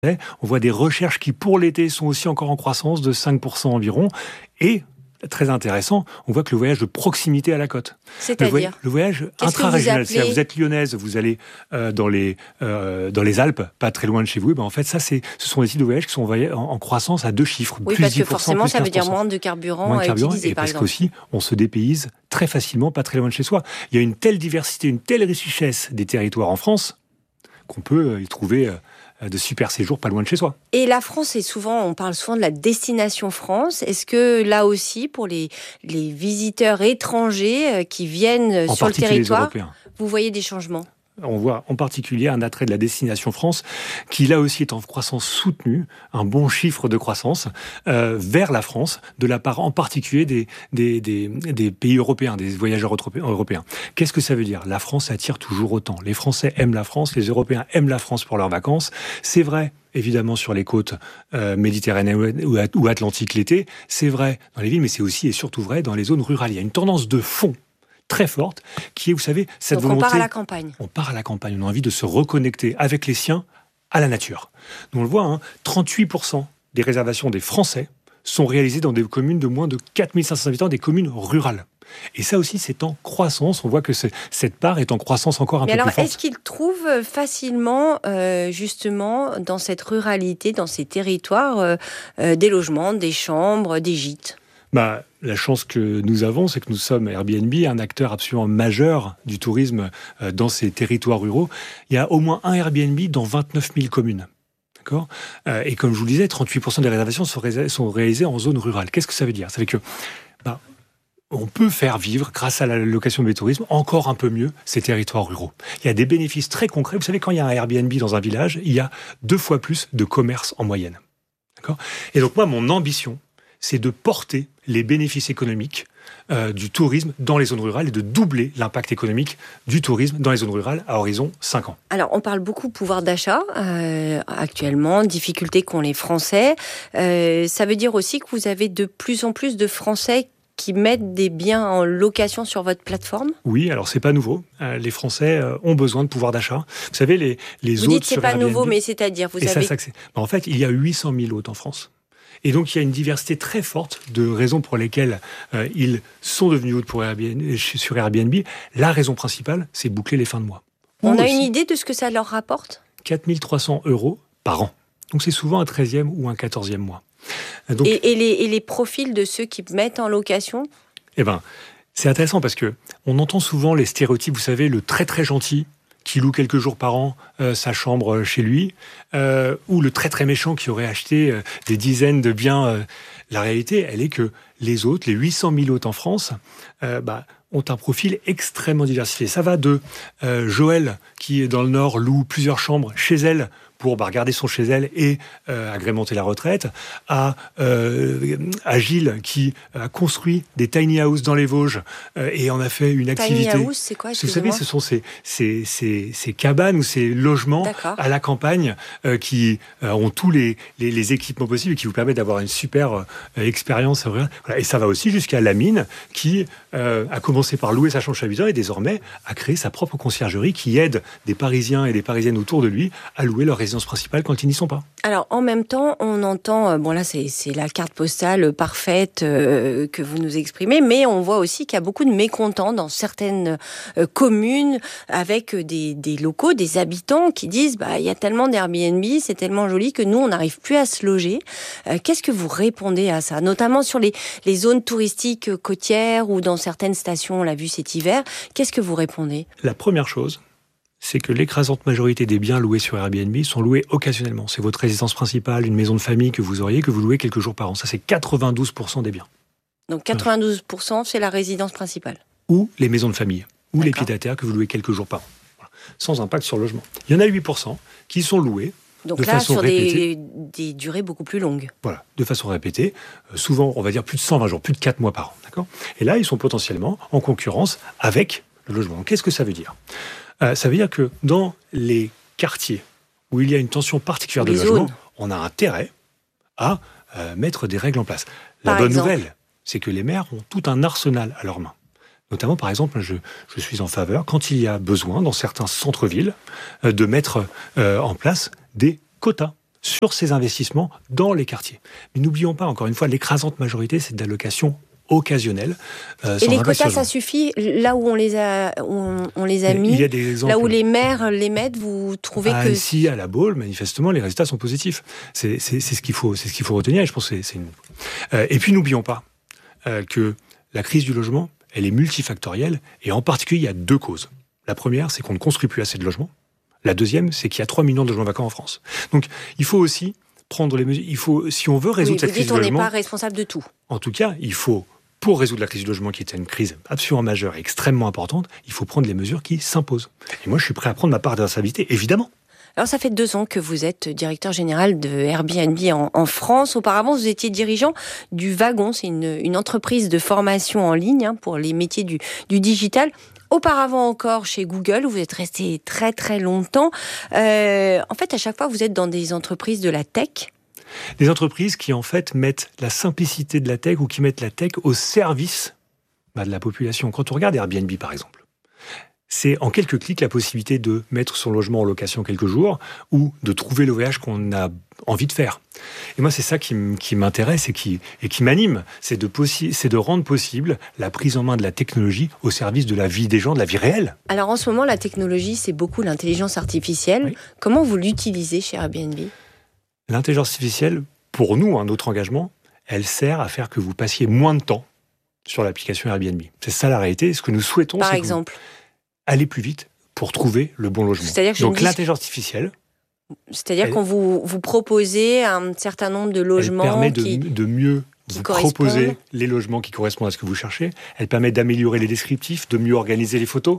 On voit des recherches qui, pour l'été, sont aussi encore en croissance de 5% environ. Et, très intéressant, on voit que le voyage de proximité à la côte. C'est-à-dire le voyage intra-régional. C'est-à-dire, vous êtes lyonnaise, vous allez dans les Alpes, pas très loin de chez vous. Et ben en fait, ce sont des sites de voyage qui sont en croissance à 2 chiffres. Oui, plus parce 10%, que forcément, plus ça veut dire 15%. moins de carburant à utiliser, et par parce exemple. qu'aussi, on se dépayse très facilement, pas très loin de chez soi. Il y a une telle diversité, une telle richesse des territoires en France qu'on peut y trouver de super séjours pas loin de chez soi. Et la France, on parle souvent de la destination France. Est-ce que là aussi, pour les visiteurs étrangers qui viennent sur le territoire, vous voyez des changements ? On voit en particulier un attrait de la destination France qui là aussi est en croissance soutenue, un bon chiffre de croissance vers la France de la part en particulier des pays européens, des voyageurs européens. Qu'est-ce que ça veut dire ? La France attire toujours autant. Les Français aiment la France, les Européens aiment la France pour leurs vacances. C'est vrai évidemment sur les côtes méditerranéennes ou atlantiques l'été, c'est vrai dans les villes, mais c'est aussi et surtout vrai dans les zones rurales. Il y a une tendance de fond très forte, qui est, vous savez, cette volonté... Donc on part à la campagne. On part à la campagne, on a envie de se reconnecter avec les siens à la nature. Nous on le voit, 38% des réservations des Français sont réalisées dans des communes de moins de 4500 habitants, des communes rurales. Et ça aussi, c'est en croissance. On voit que cette part est en croissance encore un peu plus forte. Est-ce qu'ils trouvent facilement, justement, dans cette ruralité, dans ces territoires, des logements, des chambres, des gîtes ? La chance que nous avons, c'est que nous sommes Airbnb, un acteur absolument majeur du tourisme dans ces territoires ruraux. Il y a au moins un Airbnb dans 29 000 communes. D'accord ? Et comme je vous le disais, 38% des réservations sont réalisées en zone rurale. Qu'est-ce que ça veut dire ? Ça veut dire que on peut faire vivre, grâce à la location de tourisme, encore un peu mieux ces territoires ruraux. Il y a des bénéfices très concrets. Vous savez, quand il y a un Airbnb dans un village, il y a 2 fois plus de commerce en moyenne. D'accord ? Et donc moi, mon ambition, c'est de porter les bénéfices économiques du tourisme dans les zones rurales et de doubler l'impact économique du tourisme dans les zones rurales à horizon 5 ans. Alors, on parle beaucoup pouvoir d'achat actuellement, difficultés qu'ont les Français. Ça veut dire aussi que vous avez de plus en plus de Français qui mettent des biens en location sur votre plateforme ? Oui, alors c'est pas nouveau. Les Français ont besoin de pouvoir d'achat. Vous savez, les vous hôtes dites c'est sur pas Airbnb, nouveau, mais c'est-à-dire en fait, il y a 800 000 hôtes en France. Et donc, il y a une diversité très forte de raisons pour lesquelles ils sont devenus hôtes sur Airbnb. La raison principale, c'est boucler les fins de mois. On a une idée de ce que ça leur rapporte ? 4 300 € par an. Donc, c'est souvent un 13e ou un 14e mois. Donc, et les profils de ceux qui mettent en location ? C'est intéressant parce que on entend souvent les stéréotypes, vous savez, le très très gentil qui loue quelques jours par an sa chambre chez lui, ou le très très méchant qui aurait acheté des dizaines de biens. La réalité, elle est que les hôtes, les 800 000 hôtes en France, ont un profil extrêmement diversifié. Ça va de Joël, qui est dans le Nord, loue plusieurs chambres chez elle pour garder son chez elle et agrémenter la retraite, à Gilles qui a construit des tiny house dans les Vosges et en a fait une activité. Tiny house, c'est quoi ? Vous savez, ce sont ces cabanes ou ces logements à la campagne qui ont tous les équipements possibles et qui vous permettent d'avoir une super expérience. Voilà. Et ça va aussi jusqu'à Lamine qui a commencé par louer sa chambre chez habitant et désormais a créé sa propre conciergerie qui aide des Parisiens et des Parisiennes autour de lui à louer leur résidence principale quand ils n'y sont pas. Alors, en même temps, on entend, là, c'est la carte postale parfaite que vous nous exprimez, mais on voit aussi qu'il y a beaucoup de mécontents dans certaines communes avec des locaux, des habitants qui disent, il y a tellement d'Airbnb, c'est tellement joli que nous, on n'arrive plus à se loger. Qu'est-ce que vous répondez à ça ? Notamment sur les zones touristiques côtières ou dans certaines stations, on l'a vu cet hiver. Qu'est-ce que vous répondez ? La première chose, c'est que l'écrasante majorité des biens loués sur Airbnb sont loués occasionnellement. C'est votre résidence principale, une maison de famille que vous auriez, que vous louez quelques jours par an. Ça, c'est 92% des biens. Donc 92%, c'est la résidence principale. Ou les maisons de famille, ou les pieds-à-terre que vous louez quelques jours par an. Voilà. Sans impact sur le logement. Il y en a 8% qui sont loués donc de façon répétée. Des durées beaucoup plus longues. Voilà, de façon répétée. Souvent, on va dire plus de 120 jours, plus de 4 mois par an. D'accord ? Et là, ils sont potentiellement en concurrence avec le logement. Donc, qu'est-ce que ça veut dire ? Ça veut dire que dans les quartiers où il y a une tension particulière de logement, on a intérêt à mettre des règles en place. La bonne nouvelle, c'est que les maires ont tout un arsenal à leurs mains. Notamment, par exemple, je suis en faveur, quand il y a besoin, dans certains centres-villes, de mettre en place des quotas sur ces investissements dans les quartiers. Mais n'oublions pas, encore une fois, l'écrasante majorité, c'est de la location occasionnelle. Et les quotas, ça suffit là où on les a mis. Il y a des exemples. Là où les maires les mettent, vous trouvez que ici à la Baule, manifestement, les résultats sont positifs. C'est ce qu'il faut retenir. Et je pense que c'est une. Et puis n'oublions pas que la crise du logement, elle est multifactorielle, et en particulier, il y a 2 causes. La première, c'est qu'on ne construit plus assez de logements. La deuxième, c'est qu'il y a 3 millions de logements vacants en France. Donc, il faut aussi prendre les mesures. Si on veut résoudre cette crise du logement... on n'est pas responsable de tout. En tout cas, il faut, pour résoudre la crise du logement, qui était une crise absolument majeure et extrêmement importante, il faut prendre les mesures qui s'imposent. Et moi, je suis prêt à prendre ma part de responsabilité, évidemment. Alors, ça fait 2 ans que vous êtes directeur général de Airbnb en France. Auparavant, vous étiez dirigeant du Wagon. C'est une entreprise de formation en ligne pour les métiers du digital. Auparavant encore chez Google, où vous êtes resté très très longtemps. En fait, à chaque fois, vous êtes dans des entreprises de la tech. Des entreprises qui, en fait, mettent la simplicité de la tech ou qui mettent la tech au service de la population. Quand on regarde Airbnb, par exemple, c'est en quelques clics la possibilité de mettre son logement en location quelques jours ou de trouver le voyage qu'on a envie de faire. Et moi, c'est ça qui m'intéresse et qui m'anime. C'est de rendre possible la prise en main de la technologie au service de la vie des gens, de la vie réelle. Alors en ce moment, la technologie, c'est beaucoup l'intelligence artificielle. Oui. Comment vous l'utilisez chez Airbnb ? L'intelligence artificielle, pour nous, notre engagement, elle sert à faire que vous passiez moins de temps sur l'application Airbnb. C'est ça la réalité. Ce que nous souhaitons, Par exemple, aller plus vite pour trouver le bon logement. Donc l'intelligence artificielle... C'est-à-dire qu'on vous proposez un certain nombre de logements... Elle permet de mieux vous proposer les logements qui correspondent à ce que vous cherchez. Elle permet d'améliorer les descriptifs, de mieux organiser les photos.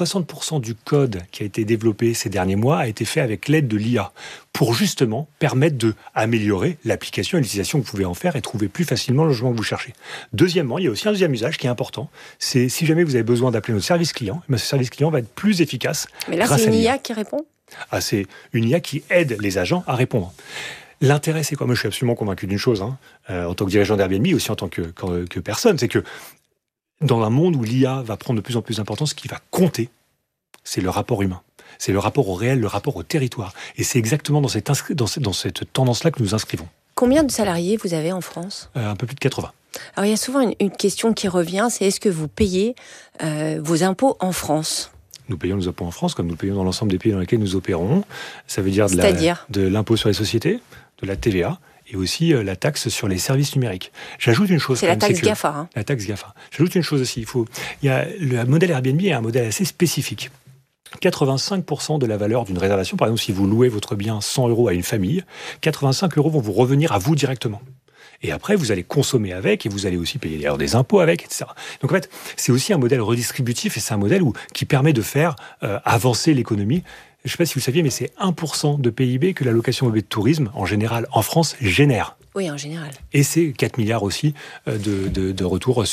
60% du code qui a été développé ces derniers mois a été fait avec l'aide de l'IA pour justement permettre d'améliorer l'application et l'utilisation que vous pouvez en faire et trouver plus facilement le logement que vous cherchez. Deuxièmement, il y a aussi un deuxième usage qui est important. C'est si jamais vous avez besoin d'appeler notre service client, ce service client va être plus efficace. Mais là, c'est une IA qui répond ? C'est une IA qui aide les agents à répondre. L'intérêt, c'est quoi ? Moi, je suis absolument convaincu d'une chose, en tant que dirigeant d'Airbnb, aussi en tant que personne, c'est que dans un monde où l'IA va prendre de plus en plus d'importance, ce qui va compter, c'est le rapport humain. C'est le rapport au réel, le rapport au territoire. Et c'est exactement dans cette tendance-là que nous inscrivons. Combien de salariés vous avez en France ? Un peu plus de 80. Alors, il y a souvent une question qui revient, c'est est-ce que vous payez vos impôts en France ? Nous payons nos impôts en France, comme nous payons dans l'ensemble des pays dans lesquels nous opérons. Ça veut dire de l'impôt sur les sociétés, de la TVA, et aussi la taxe sur les services numériques. J'ajoute une chose. C'est la taxe GAFA. La taxe GAFA. J'ajoute une chose aussi. Le modèle Airbnb est un modèle assez spécifique. 85% de la valeur d'une réservation, par exemple, si vous louez votre bien 100 € à une famille, 85 € vont vous revenir à vous directement. Et après, vous allez consommer avec, et vous allez aussi payer d'ailleurs des impôts avec, etc. Donc en fait, c'est aussi un modèle redistributif, et c'est un modèle qui permet de faire avancer l'économie. Je ne sais pas si vous le saviez, mais c'est 1% de PIB que la location meublée de tourisme, en général, en France, génère. Oui, en général. Et c'est 4 milliards aussi de retours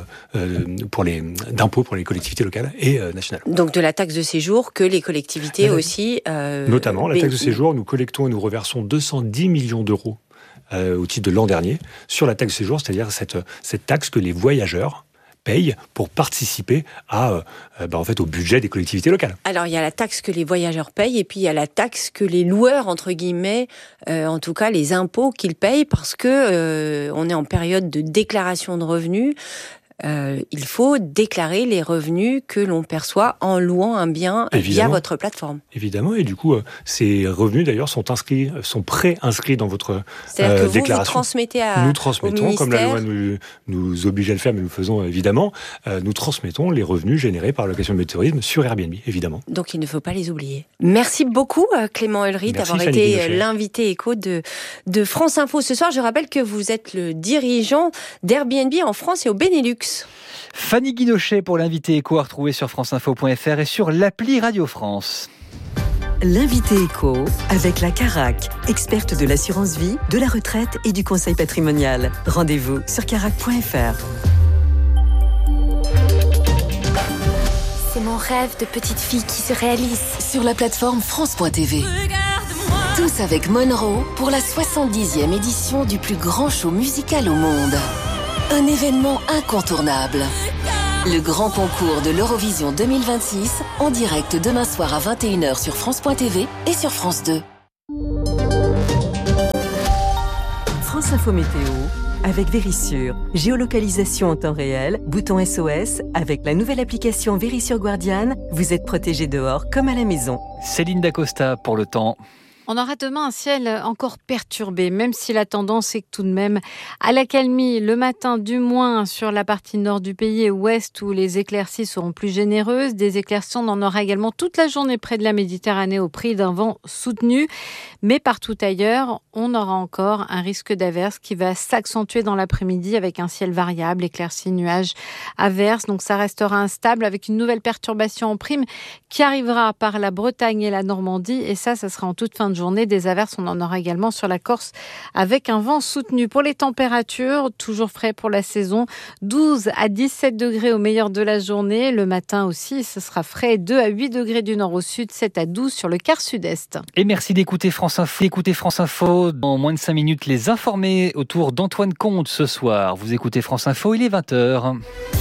d'impôts pour les collectivités locales et nationales. Donc de la taxe de séjour que les collectivités aussi... Notamment, la taxe de séjour, nous collectons et nous reversons 210 millions d'euros au titre de l'an dernier, sur la taxe de séjour, c'est-à-dire cette taxe que les voyageurs payent pour participer au budget des collectivités locales. Alors, il y a la taxe que les voyageurs payent, et puis il y a la taxe que les loueurs, entre guillemets, en tout cas les impôts qu'ils payent, parce que on est en période de déclaration de revenus. Il faut déclarer les revenus que l'on perçoit en louant un bien via votre plateforme. Évidemment, et du coup, ces revenus d'ailleurs sont pré-inscrits dans votre C'est-à-dire que déclaration. Vous transmettez nous transmettons, comme la loi nous oblige à le faire, mais nous le faisons évidemment, nous transmettons les revenus générés par la location de tourisme sur Airbnb, évidemment. Donc il ne faut pas les oublier. Merci beaucoup Clément Ulrich d'avoir été l'invité écho de France Info ce soir. Je rappelle que vous êtes le dirigeant d'Airbnb en France et au Benelux. Fanny Guinochet pour l'invité écho à retrouver sur franceinfo.fr et sur l'appli Radio France. L'invité écho avec la Carac, experte de l'assurance vie, de la retraite et du conseil patrimonial. Rendez-vous sur carac.fr. C'est mon rêve de petite fille qui se réalise. Sur la plateforme France.tv. Tous avec Monroe pour la 70e édition du plus grand show musical au monde. Un événement incontournable. Le grand concours de l'Eurovision 2026, en direct demain soir à 21h sur France.tv et sur France 2. France Info Météo avec Vérissure. Géolocalisation en temps réel, bouton SOS. Avec la nouvelle application Vérissure Guardian, vous êtes protégé dehors comme à la maison. Céline Dacosta pour le temps. On aura demain un ciel encore perturbé, même si la tendance est tout de même à l'accalmie. Le matin, du moins, sur la partie nord du pays et ouest, où les éclaircies seront plus généreuses. Des éclaircies, on en aura également toute la journée près de la Méditerranée au prix d'un vent soutenu. Mais partout ailleurs, on aura encore un risque d'averse qui va s'accentuer dans l'après-midi avec un ciel variable, éclaircies, nuages, averses. Donc ça restera instable avec une nouvelle perturbation en prime qui arrivera par la Bretagne et la Normandie. Et ça sera en toute fin de journée. Des averses, on en aura également sur la Corse avec un vent soutenu. Pour les températures, toujours frais pour la saison, 12 à 17 degrés au meilleur de la journée. Le matin aussi, ce sera frais, 2 à 8 degrés du nord au sud, 7 à 12 sur le quart sud-est. Et merci d'écouter France Info. Écoutez France Info, dans moins de 5 minutes, les informés autour d'Antoine Comte ce soir. Vous écoutez France Info, il est 20h.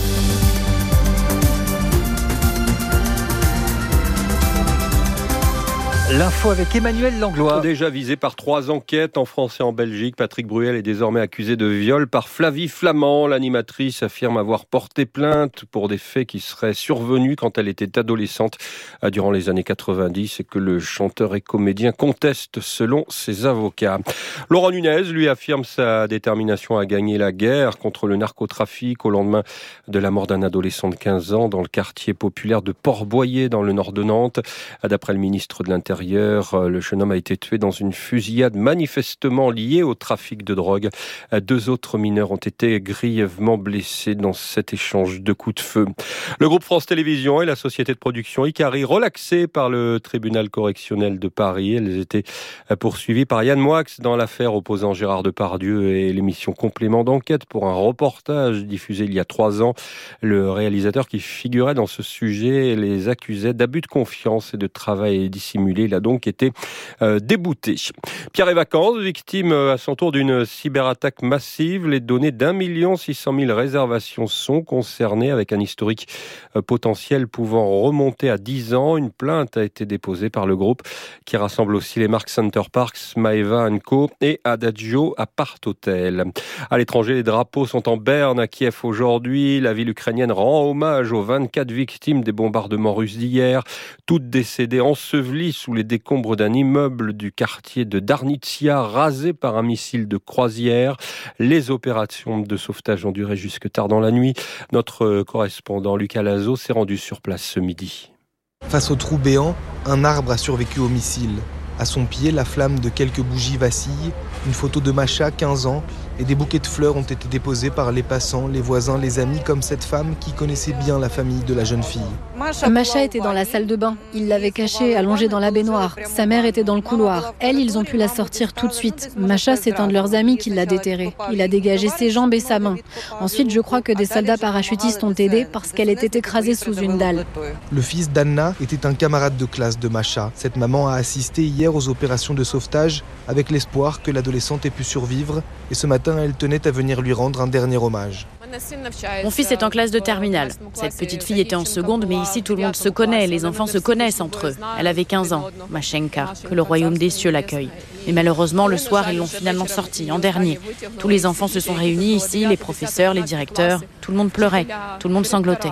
L'info avec Emmanuel Langlois. Déjà visé par 3 enquêtes en France et en Belgique, Patrick Bruel est désormais accusé de viol par Flavie Flament. L'animatrice affirme avoir porté plainte pour des faits qui seraient survenus quand elle était adolescente durant les années 90 et que le chanteur et comédien conteste selon ses avocats. Laurent Nunez, lui, affirme sa détermination à gagner la guerre contre le narcotrafic au lendemain de la mort d'un adolescent de 15 ans dans le quartier populaire de Port-Boyer dans le nord de Nantes. D'après le ministre de l'Intérieur, le jeune homme a été tué dans une fusillade manifestement liée au trafic de drogue. 2 autres mineurs ont été grièvement blessés dans cet échange de coups de feu. Le groupe France Télévisions et la société de production Icari relaxés par le tribunal correctionnel de Paris. Elles étaient poursuivies par Yann Moix dans l'affaire opposant Gérard Depardieu et l'émission Complément d'enquête pour un reportage diffusé il y a 3 ans. Le réalisateur qui figurait dans ce sujet les accusait d'abus de confiance et de travail dissimulé. Il a donc été débouté. Pierre et Vacances, victime à son tour d'une cyberattaque massive. Les données d'1 600 000 réservations sont concernées avec un historique potentiel pouvant remonter à 10 ans. Une plainte a été déposée par le groupe qui rassemble aussi les marques Center Parcs, Maeva & Co et Adagio Apart Hotel. À l'étranger, les drapeaux sont en berne à Kiev aujourd'hui. La ville ukrainienne rend hommage aux 24 victimes des bombardements russes d'hier, toutes décédées ensevelies sous les décombres d'un immeuble du quartier de Darnitsia, rasé par un missile de croisière. Les opérations de sauvetage ont duré jusque tard dans la nuit. Notre correspondant Lucas Lazo s'est rendu sur place ce midi. Face au trou béant, un arbre a survécu au missile. À son pied, la flamme de quelques bougies vacille. Une photo de Masha, 15 ans, et des bouquets de fleurs ont été déposés par les passants, les voisins, les amis, comme cette femme qui connaissait bien la famille de la jeune fille. Masha était dans la salle de bain. Il l'avait cachée, allongée dans la baignoire. Sa mère était dans le couloir. Elle, ils ont pu la sortir tout de suite. Masha, c'est un de leurs amis qui l'a déterrée. Il a dégagé ses jambes et sa main. Ensuite, je crois que des soldats parachutistes ont aidé parce qu'elle était écrasée sous une dalle. Le fils d'Anna était un camarade de classe de Masha. Cette maman a assisté hier aux opérations de sauvetage avec l'espoir que l'adolescente ait pu survivre. Et ce matin, elle tenait à venir lui rendre un dernier hommage. Mon fils est en classe de terminale. Cette petite fille était en seconde, mais ici tout le monde se connaît, les enfants se connaissent entre eux. Elle avait 15 ans, Mashenka, que le royaume des cieux l'accueille. Mais malheureusement, le soir, ils l'ont finalement sortie, en dernier. Tous les enfants se sont réunis ici, les professeurs, les directeurs. Tout le monde pleurait, tout le monde sanglotait.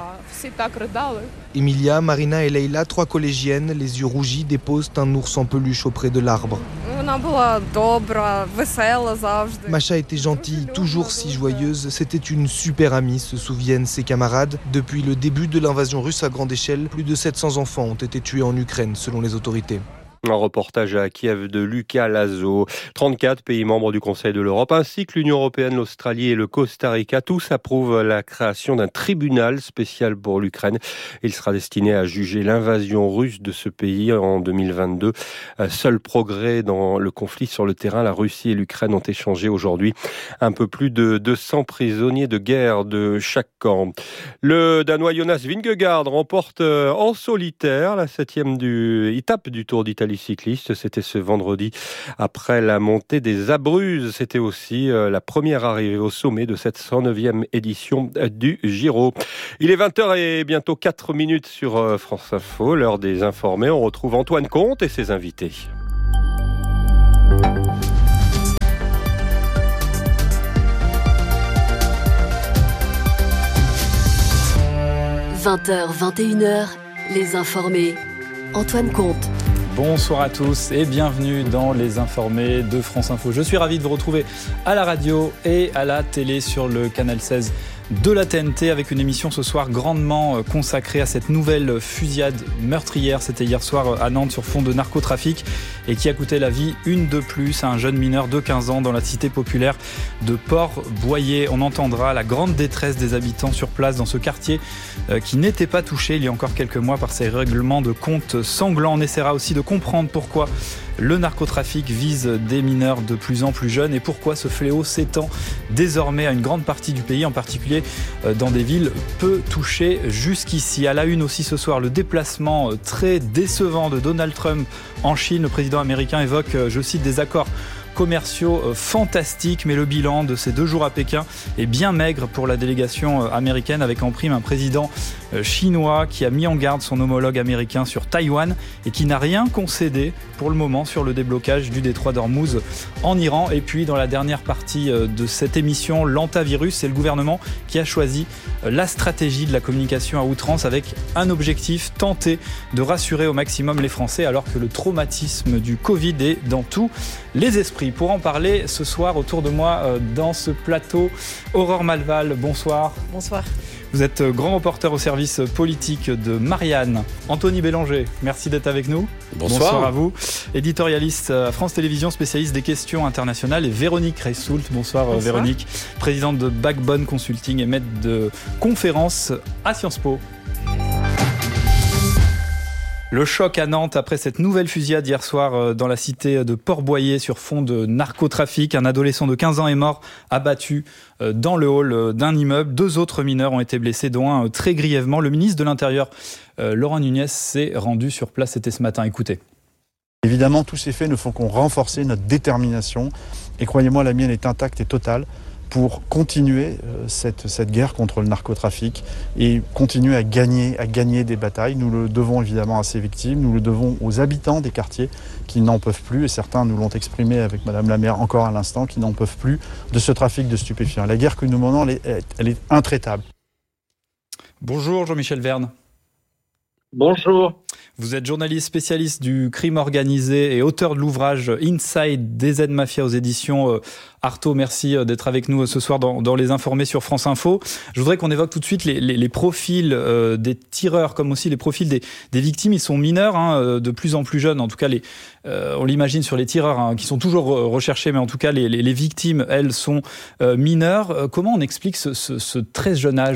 Emilia, Marina et Leila, 3 collégiennes, les yeux rougis, déposent un ours en peluche auprès de l'arbre. Masha était gentille, toujours si joyeuse. C'était une super amie, se souviennent ses camarades. Depuis le début de l'invasion russe à grande échelle, plus de 700 enfants ont été tués en Ukraine, selon les autorités. Un reportage à Kiev de Lucas Lazo. 34 pays membres du Conseil de l'Europe, ainsi que l'Union européenne, l'Australie et le Costa Rica, tous approuvent la création d'un tribunal spécial pour l'Ukraine. Il sera destiné à juger l'invasion russe de ce pays en 2022. Seul progrès dans le conflit sur le terrain, la Russie et l'Ukraine ont échangé aujourd'hui un peu plus de 200 prisonniers de guerre de chaque camp. Le Danois Jonas Vingegaard remporte en solitaire la 7e étape du Tour d'Italie cycliste. C'était ce vendredi après la montée des Abruzzes. C'était aussi la première arrivée au sommet de cette 109e édition du Giro. Il est 20h et bientôt 4 minutes sur France Info. L'heure des informés. On retrouve Antoine Comte et ses invités. 20h, 21h, Les Informés. Antoine Comte. Bonsoir à tous et bienvenue dans Les Informés de France Info. Je suis ravi de vous retrouver à la radio et à la télé sur le canal 16 de la TNT avec une émission ce soir grandement consacrée à cette nouvelle fusillade meurtrière. C'était hier soir à Nantes sur fond de narcotrafic et qui a coûté la vie une de plus à un jeune mineur de 15 ans dans la cité populaire de Port-Boyer. On entendra la grande détresse des habitants sur place dans ce quartier qui n'était pas touché il y a encore quelques mois par ces règlements de compte sanglants. On essaiera aussi de comprendre pourquoi le narcotrafic vise des mineurs de plus en plus jeunes et pourquoi ce fléau s'étend désormais à une grande partie du pays, en particulier dans des villes peu touchées jusqu'ici. À la une aussi ce soir, le déplacement très décevant de Donald Trump en Chine. Le président américain évoque, je cite, des accords commerciaux fantastiques, mais le bilan de ces 2 jours à Pékin est bien maigre pour la délégation américaine, avec en prime un président chinois qui a mis en garde son homologue américain sur Taïwan et qui n'a rien concédé pour le moment sur le déblocage du détroit d'Ormuz en Iran. Et puis dans la dernière partie de cette émission, l'antavirus, c'est le gouvernement qui a choisi la stratégie de la communication à outrance avec un objectif, tenter de rassurer au maximum les Français alors que le traumatisme du Covid est dans tous les esprits. Pour en parler ce soir autour de moi dans ce plateau, Aurore Malval, bonsoir. Bonsoir. Vous êtes grand reporter au service politique de Marianne. Anthony Bélanger, merci d'être avec nous. Bonsoir à vous. Éditorialiste à France Télévisions, spécialiste des questions internationales. Et Véronique Reissoult, bonsoir. Véronique, présidente de Backbone Consulting et maître de conférences à Sciences Po. Le choc à Nantes après cette nouvelle fusillade hier soir dans la cité de Port-Boyer sur fond de narcotrafic. Un adolescent de 15 ans est mort, abattu dans le hall d'un immeuble. 2 autres mineurs ont été blessés, dont un très grièvement. Le ministre de l'Intérieur, Laurent Nunez, s'est rendu sur place. C'était ce matin. Écoutez. Évidemment, tous ces faits ne font qu'on renforcer notre détermination. Et croyez-moi, la mienne est intacte et totale pour continuer cette guerre contre le narcotrafic et continuer à gagner des batailles. Nous le devons évidemment à ces victimes, nous le devons aux habitants des quartiers qui n'en peuvent plus, et certains nous l'ont exprimé avec Madame la maire encore à l'instant, qui n'en peuvent plus de ce trafic de stupéfiants. La guerre que nous menons, elle est intraitable. Bonjour Jean-Michel Verne. Bonjour. Vous êtes journaliste spécialiste du crime organisé et auteur de l'ouvrage Inside DZ Mafia aux éditions Artaud. Merci d'être avec nous ce soir dans Les Informés sur France Info. Je voudrais qu'on évoque tout de suite les profils des tireurs, comme aussi les profils des victimes. Ils sont mineurs, de plus en plus jeunes. En tout cas, on l'imagine sur les tireurs, qui sont toujours recherchés, mais en tout cas, les victimes, elles, sont mineures. Comment on explique ce très jeune âge ?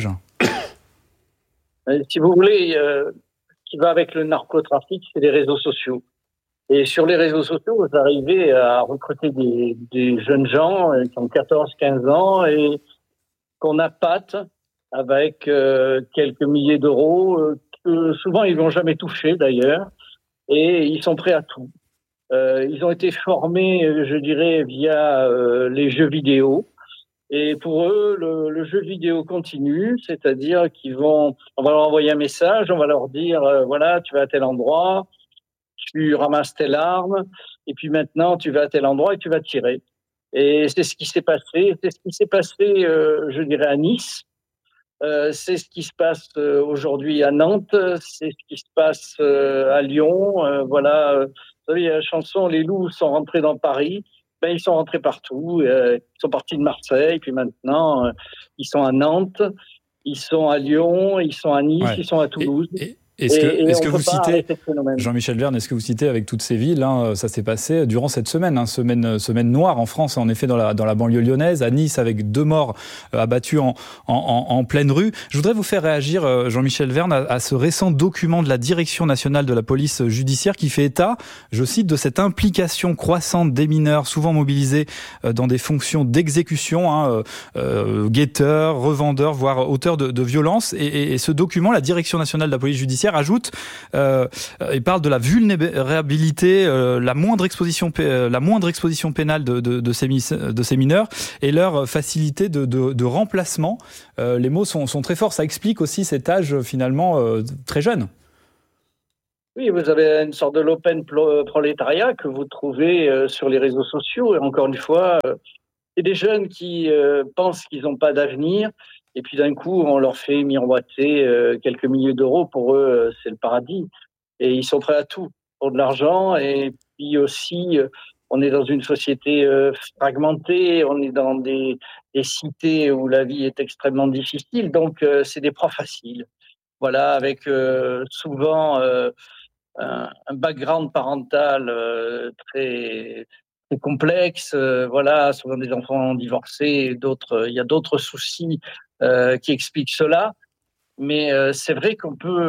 Si vous voulez... qui va avec le narcotrafic, c'est les réseaux sociaux. Et sur les réseaux sociaux, vous arrivez à recruter des jeunes gens qui ont 14, 15 ans et qu'on appâte avec quelques milliers d'euros, que souvent ils vont jamais toucher d'ailleurs, et ils sont prêts à tout. Ils ont été formés, je dirais, via les jeux vidéo. Et pour eux, le jeu vidéo continue, c'est-à-dire on va leur envoyer un message, on va leur dire, voilà, tu vas à tel endroit, tu ramasses telle arme, et puis maintenant, tu vas à tel endroit et tu vas tirer. Et c'est ce qui s'est passé. C'est ce qui s'est passé, je dirais, à Nice. C'est ce qui se passe aujourd'hui à Nantes. C'est ce qui se passe à Lyon. Voilà. Vous savez, il y a la chanson « Les loups sont rentrés dans Paris ». Ben, ils sont rentrés partout. Ils sont partis de Marseille, puis maintenant, ils sont à Nantes, ils sont à Lyon, ils sont à Nice, ils sont à Toulouse. Est-ce que vous citez, Jean-Michel Verne, est-ce que vous citez avec toutes ces villes, ça s'est passé durant cette semaine, semaine noire en France, en effet dans la banlieue lyonnaise, à Nice avec 2 morts abattus en pleine rue. Je voudrais vous faire réagir, Jean-Michel Verne, à ce récent document de la Direction nationale de la police judiciaire qui fait état, je cite, de cette implication croissante des mineurs, souvent mobilisés dans des fonctions d'exécution, guetteurs, revendeurs, voire auteurs de violences. Et ce document, la Direction nationale de la police judiciaire ajoute et parle de la vulnérabilité, la moindre exposition pénale de ces mineurs et leur facilité de remplacement. Les mots sont très forts. Ça explique aussi cet âge finalement très jeune. Oui, vous avez une sorte de l'open prolétariat que vous trouvez sur les réseaux sociaux. Et encore une fois, c'est des jeunes qui pensent qu'ils n'ont pas d'avenir. Et puis d'un coup, on leur fait miroiter quelques milliers d'euros. Pour eux, c'est le paradis. Et ils sont prêts à tout pour de l'argent. Et puis aussi, on est dans une société fragmentée. On est dans des cités où la vie est extrêmement difficile. Donc, c'est des proies faciles. Voilà, avec souvent un background parental très complexe. Voilà, souvent des enfants divorcés. Il y a d'autres soucis qui expliquent cela. Mais c'est vrai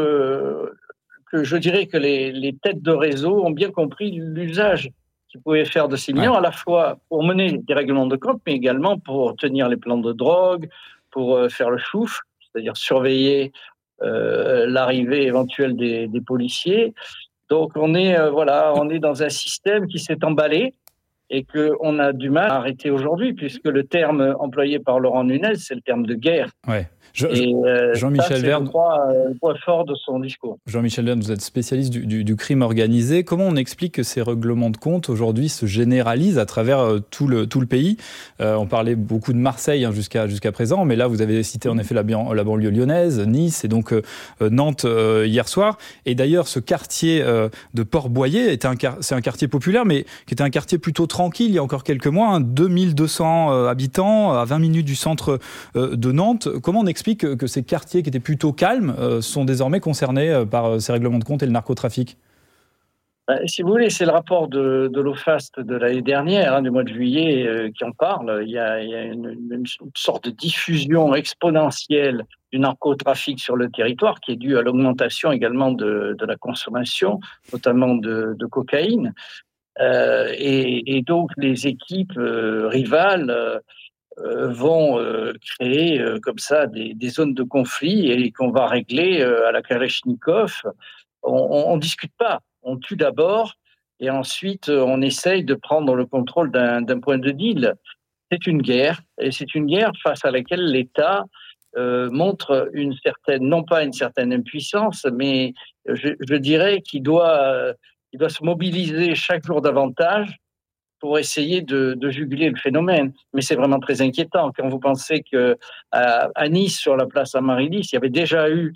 que je dirais que les têtes de réseau ont bien compris l'usage qu'ils pouvaient faire de ces millions, à la fois pour mener des règlements de compte, mais également pour tenir les plans de drogue, pour faire le chouf, c'est-à dire surveiller l'arrivée éventuelle des policiers. Donc on est dans un système qui s'est emballé et qu'on a du mal à arrêter aujourd'hui, puisque le terme employé par Laurent Nunez, c'est le terme de guerre. Ouais. Jean-Michel Verne, je crois, le point fort de son discours. Jean-Michel Verne, vous êtes spécialiste du crime organisé. Comment on explique que ces règlements de compte aujourd'hui se généralisent à travers tout le pays? On parlait beaucoup de Marseille jusqu'à présent, mais là vous avez cité en effet la banlieue lyonnaise, Nice et donc Nantes hier soir. Et d'ailleurs, ce quartier de Port-Boyer c'est un quartier populaire, mais qui était un quartier plutôt tranquille il y a encore quelques mois, 2200 habitants à 20 minutes du centre de Nantes. Comment on explique que ces quartiers qui étaient plutôt calmes sont désormais concernés par ces règlements de compte et le narcotrafic? Si vous voulez, c'est le rapport de l'OFAST de l'année dernière, du mois de juillet, qui en parle. Il y a une sorte de diffusion exponentielle du narcotrafic sur le territoire qui est due à l'augmentation également de la consommation, notamment de cocaïne. Et donc, les équipes rivales vont créer comme ça des zones de conflit et qu'on va régler à la Kalachnikov. On discute pas, on tue d'abord et ensuite on essaye de prendre le contrôle d'un point de deal. C'est une guerre et c'est une guerre face à laquelle l'État montre non pas une certaine impuissance, mais je dirais qu'il doit se mobiliser chaque jour davantage pour essayer de juguler le phénomène. Mais c'est vraiment très inquiétant. Quand vous pensez qu'à Nice, sur la place Amaryllis, il y avait déjà eu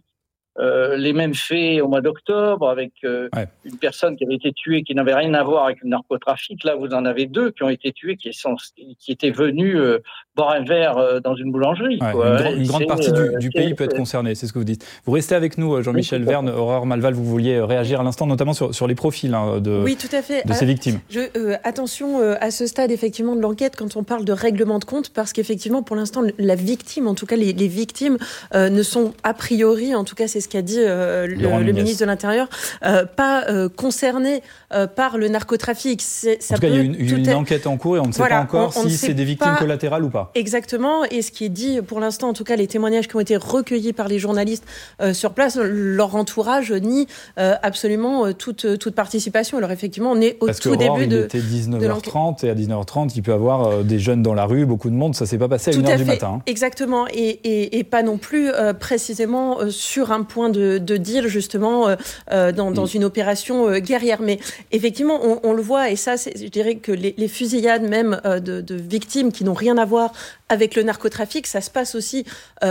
les mêmes faits au mois d'octobre avec une personne qui avait été tuée qui n'avait rien à voir avec le narcotrafic. Là, vous en avez deux qui ont été tués qui étaient venus boire un verre dans une boulangerie. Une grande partie du pays peut être concernée, c'est ce que vous dites. Vous restez avec nous, Jean-Michel Verne. Aurore Malval, vous vouliez réagir à l'instant, notamment sur les profils oui, tout à fait. De ces victimes. Attention à ce stade effectivement de l'enquête quand on parle de règlement de compte, parce qu'effectivement, pour l'instant, la victime, en tout cas les victimes, ne sont a priori, en tout cas c'est ce qu'a dit le ministre de l'Intérieur, pas concernées par le narcotrafic. En tout cas, il y a une enquête en cours et on ne sait pas encore si c'est des victimes collatérales ou pas. Exactement, et ce qui est dit pour l'instant, en tout cas les témoignages qui ont été recueillis par les journalistes sur place, leur entourage nie absolument toute participation. Alors effectivement, on est au tout début de... Parce que il était 19h30 et à 19h30, il peut y avoir des jeunes dans la rue, beaucoup de monde, ça ne s'est pas passé à 1h du matin. Exactement, et pas non plus précisément sur un point de deal justement dans une opération guerrière. Mais effectivement, on le voit, et ça, je dirais que les fusillades même de victimes qui n'ont rien à voir avec le narcotrafic, ça se passe aussi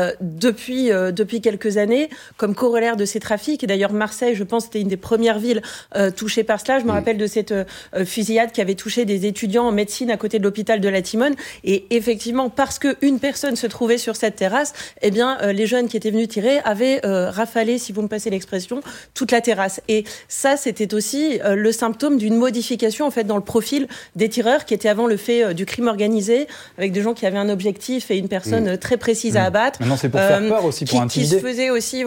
depuis quelques années, comme corollaire de ces trafics. Et d'ailleurs, Marseille, je pense, c'était une des premières villes touchées par cela. Je me rappelle de cette fusillade qui avait touché des étudiants en médecine à côté de l'hôpital de la Timone. Et effectivement, parce qu'une personne se trouvait sur cette terrasse, eh bien, les jeunes qui étaient venus tirer avaient rafalé, si vous me passez l'expression, toute la terrasse. Et ça, c'était aussi le symptôme d'une modification, en fait, dans le profil des tireurs, qui était avant le fait du crime organisé, avec des gens qui avaient un objectif et une personne très précise à abattre. Maintenant, c'est pour faire peur aussi, pour intimider. Qui se faisait aussi,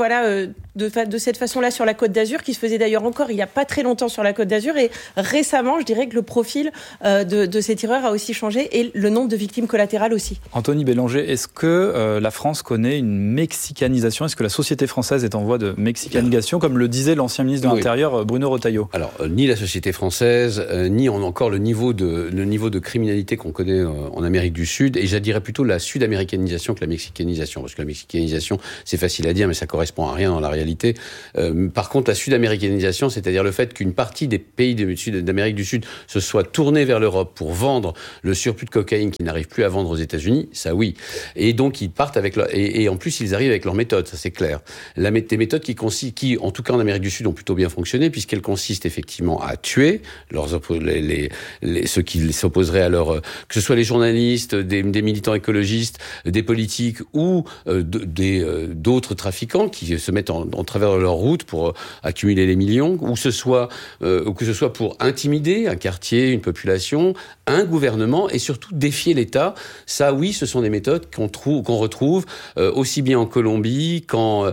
de cette façon-là sur la Côte d'Azur, qui se faisait d'ailleurs encore il n'y a pas très longtemps sur la Côte d'Azur. Et récemment, je dirais que le profil de ces tireurs a aussi changé et le nombre de victimes collatérales aussi. Anthony Bélanger, est-ce que la France connaît une mexicanisation? Est-ce que la société française est en voie de mexicanisation, comme le disait l'ancien ministre de l'Intérieur, Bruno Retailleau? Alors, ni la société française, ni encore le niveau de criminalité qu'on connaît en Amérique du Sud est je dirais plutôt la sud-américanisation que la mexicanisation, parce que la mexicanisation, c'est facile à dire, mais ça correspond à rien dans la réalité. Par contre, la sud-américanisation, c'est-à-dire le fait qu'une partie des pays d'Amérique du Sud se soit tournée vers l'Europe pour vendre le surplus de cocaïne qu'ils n'arrivent plus à vendre aux États-Unis, ça oui. Et donc, ils partent avec et en plus, ils arrivent avec leurs méthodes, ça c'est clair. Des méthodes qui, en tout cas en Amérique du Sud, ont plutôt bien fonctionné, puisqu'elles consistent effectivement à tuer ceux qui s'opposeraient à leur... que ce soit les journalistes, des militants écologistes, des politiques ou d'autres trafiquants qui se mettent en travers de leur route pour accumuler les millions, ou que ce soit pour intimider un quartier, une population, un gouvernement, et surtout défier l'État. Ça, oui, ce sont des méthodes qu'on retrouve aussi bien en Colombie qu'en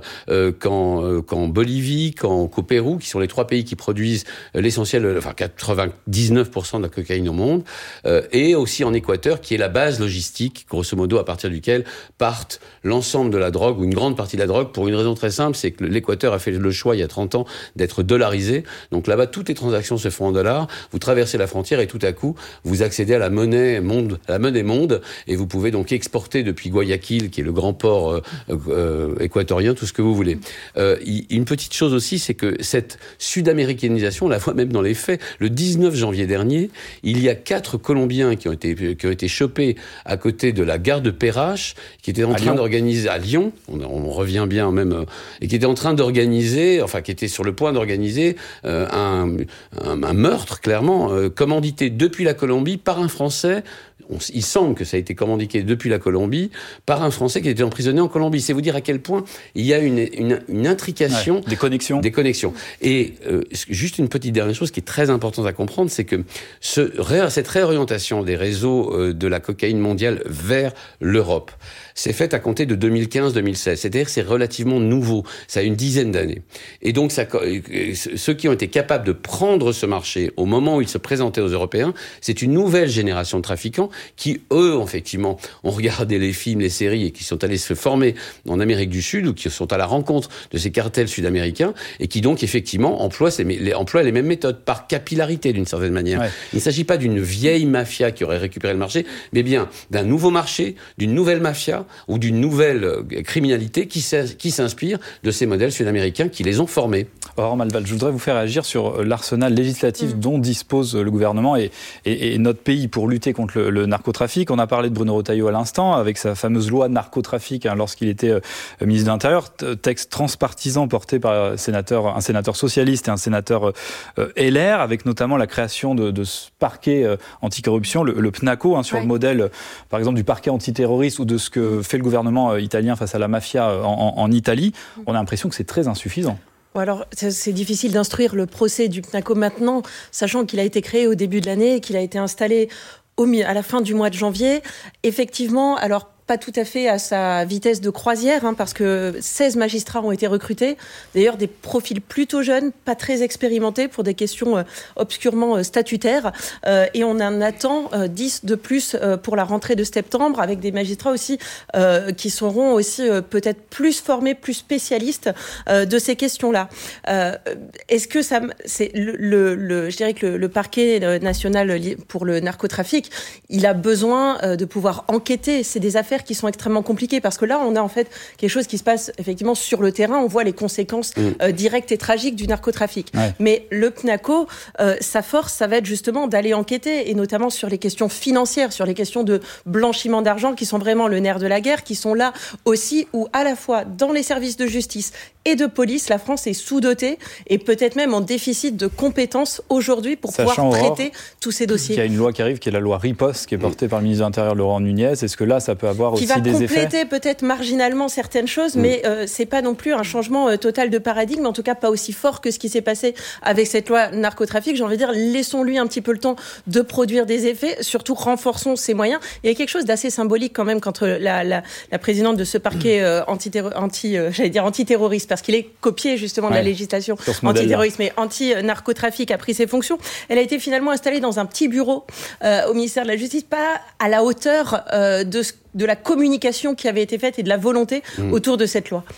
Bolivie, qu'au Pérou, qui sont les 3 pays qui produisent l'essentiel, enfin 99% de la cocaïne au monde, et aussi en Équateur, qui est la base logistique, grosso modo, à partir duquel partent l'ensemble de la drogue, ou une grande partie de la drogue, pour une raison très simple, c'est que l'Équateur a fait le choix, il y a 30 ans, d'être dollarisé. Donc là-bas, toutes les transactions se font en dollars. Vous traversez la frontière et tout à coup, vous accédez à la monnaie monde, et vous pouvez donc exporter depuis Guayaquil, qui est le grand port équatorien, tout ce que vous voulez. Une petite chose aussi, c'est que cette sud-américanisation, on la voit même dans les faits. Le 19 janvier dernier, il y a 4 Colombiens qui ont été chopés à côté de la gare de Perrache, qui étaient en train d'organiser à Lyon, on revient bien même, et qui étaient en train d'organiser, enfin qui étaient sur le point d'organiser un meurtre, clairement, commandité depuis la Colombie par un Français. Il semble que ça a été commandité depuis la Colombie par un Français qui était emprisonné en Colombie. C'est vous dire à quel point il y a une intrication. Des connexions. Et juste une petite dernière chose qui est très importante à comprendre, c'est que cette réorientation des réseaux de la cocaïne mondiale vers l'Europe s'est faite à compter de 2015-2016. C'est-à-dire que c'est relativement nouveau. Ça a une dizaine d'années. Et donc, ceux qui ont été capables de prendre ce marché au moment où il se présentait aux Européens, c'est une nouvelle génération de trafiquants qui, eux, effectivement, ont regardé les films, les séries et qui sont allés se former en Amérique du Sud ou qui sont à la rencontre de ces cartels sud-américains et qui donc, effectivement, emploient les mêmes méthodes par capillarité, d'une certaine manière. Ouais. Il ne s'agit pas d'une vieille mafia qui aurait récupéré le marché, mais bien d'un nouveau marché, d'une nouvelle mafia ou d'une nouvelle criminalité qui s'inspire de ces modèles sud-américains qui les ont formés. Aurore Malval, je voudrais vous faire agir sur l'arsenal législatif dont dispose le gouvernement et notre pays pour lutter contre le narcotrafic. On a parlé de Bruno Retailleau à l'instant, avec sa fameuse loi narcotrafic lorsqu'il était ministre de l'Intérieur, texte transpartisan porté par un sénateur socialiste et un sénateur LR, avec notamment la création de ce parquet anticorruption, le PNACO, sur le modèle, par exemple, du parquet antiterroriste ou de ce que fait le gouvernement italien face à la mafia en Italie. On a l'impression que c'est très insuffisant. Alors, c'est difficile d'instruire le procès du PNACO maintenant, sachant qu'il a été créé au début de l'année et qu'il a été installé à la fin du mois de janvier. Effectivement, alors pas tout à fait à sa vitesse de croisière, parce que 16 magistrats ont été recrutés. D'ailleurs, des profils plutôt jeunes, pas très expérimentés pour des questions obscurement statutaires. Et on en attend 10 de plus pour la rentrée de septembre, avec des magistrats aussi qui seront aussi peut-être plus formés, plus spécialistes de ces questions-là. Est-ce que ça, c'est je dirais que le parquet national pour le narcotrafic, il a besoin de pouvoir enquêter. C'est des affaires qui sont extrêmement compliquées parce que là, on a en fait quelque chose qui se passe effectivement sur le terrain. On voit les conséquences directes et tragiques du narcotrafic. Ouais. Mais le PNACO, sa force, ça va être justement d'aller enquêter et notamment sur les questions financières, sur les questions de blanchiment d'argent qui sont vraiment le nerf de la guerre, qui sont là aussi où à la fois dans les services de justice et de police, la France est sous-dotée et peut-être même en déficit de compétences aujourd'hui pour pouvoir traiter tous ces dossiers. Il y a une loi qui arrive, qui est la loi Riposte, qui est portée par le ministre de l'Intérieur Laurent Nunez. Est-ce que là, ça peut avoir aussi des effets ? Qui va compléter peut-être marginalement certaines choses, mais c'est pas non plus un changement total de paradigme, en tout cas pas aussi fort que ce qui s'est passé avec cette loi narcotrafic. J'ai envie de dire, laissons-lui un petit peu le temps de produire des effets, surtout renforçons ses moyens. Il y a quelque chose d'assez symbolique quand même quand la présidente de ce parquet antiterroriste, parce qu'il est copié justement de la législation antiterroriste, mais anti-narcotrafic, a pris ses fonctions. Elle a été finalement installée dans un petit bureau au ministère de la Justice, pas à la hauteur de la communication qui avait été faite et de la volonté autour de cette loi.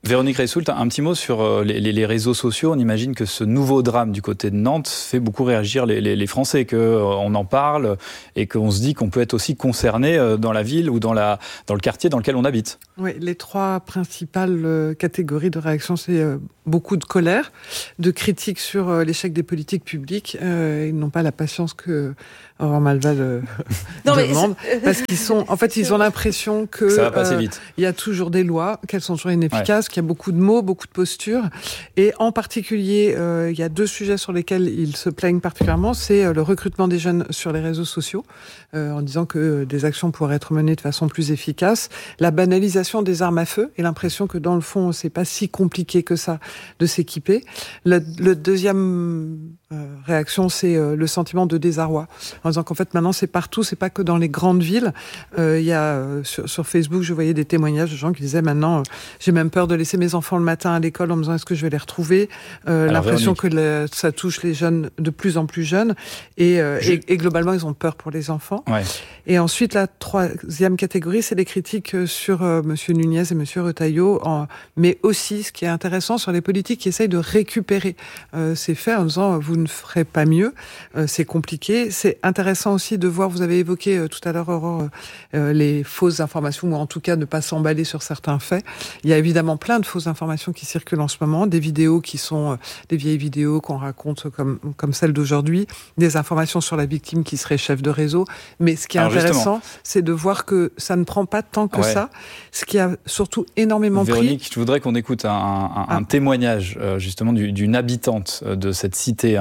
Véronique Reissoult, un petit mot sur les réseaux sociaux. On imagine que ce nouveau drame du côté de Nantes fait beaucoup réagir les Français, qu'on en parle et qu'on se dit qu'on peut être aussi concerné dans la ville ou dans le quartier dans lequel on habite. Oui, les trois principales catégories de réaction, c'est beaucoup de colère, de critiques sur l'échec des politiques publiques. Ils n'ont pas la patience que Aurore Malval demande, parce qu'ils ont l'impression que ça va passer vite. Il y a toujours des lois, qu'elles sont toujours inefficaces, qu'il y a beaucoup de mots, beaucoup de postures. Et en particulier, il y a 2 sujets sur lesquels ils se plaignent particulièrement. C'est le recrutement des jeunes sur les réseaux sociaux, en disant que des actions pourraient être menées de façon plus efficace. La banalisation des armes à feu et l'impression que dans le fond, c'est pas si compliqué que ça de s'équiper. Le deuxième réaction, c'est le sentiment de désarroi, en disant qu'en fait maintenant c'est partout, c'est pas que dans les grandes villes. Il y a sur Facebook, je voyais des témoignages de gens qui disaient maintenant j'ai même peur de laisser mes enfants le matin à l'école en me disant est-ce que je vais les retrouver. L'impression que ça touche les jeunes de plus en plus jeunes et globalement ils ont peur pour les enfants. Ouais. Et ensuite la troisième catégorie, c'est les critiques sur Monsieur Nunez et Monsieur Retailleau, mais aussi ce qui est intéressant sur les politiques qui essayent de récupérer ces faits en disant vous ne ferez pas mieux, c'est compliqué. C'est intéressant aussi de voir, vous avez évoqué tout à l'heure Aurore, les fausses informations, ou en tout cas ne pas s'emballer sur certains faits. Il y a évidemment plein de fausses informations qui circulent en ce moment, des vidéos qui sont des vieilles vidéos qu'on raconte comme celle d'aujourd'hui, des informations sur la victime qui serait chef de réseau, mais ce qui est intéressant, c'est de voir que ça ne prend pas tant que ça. Ce qui a surtout énormément Véronique, je voudrais qu'on écoute un témoignage justement d'une habitante de cette cité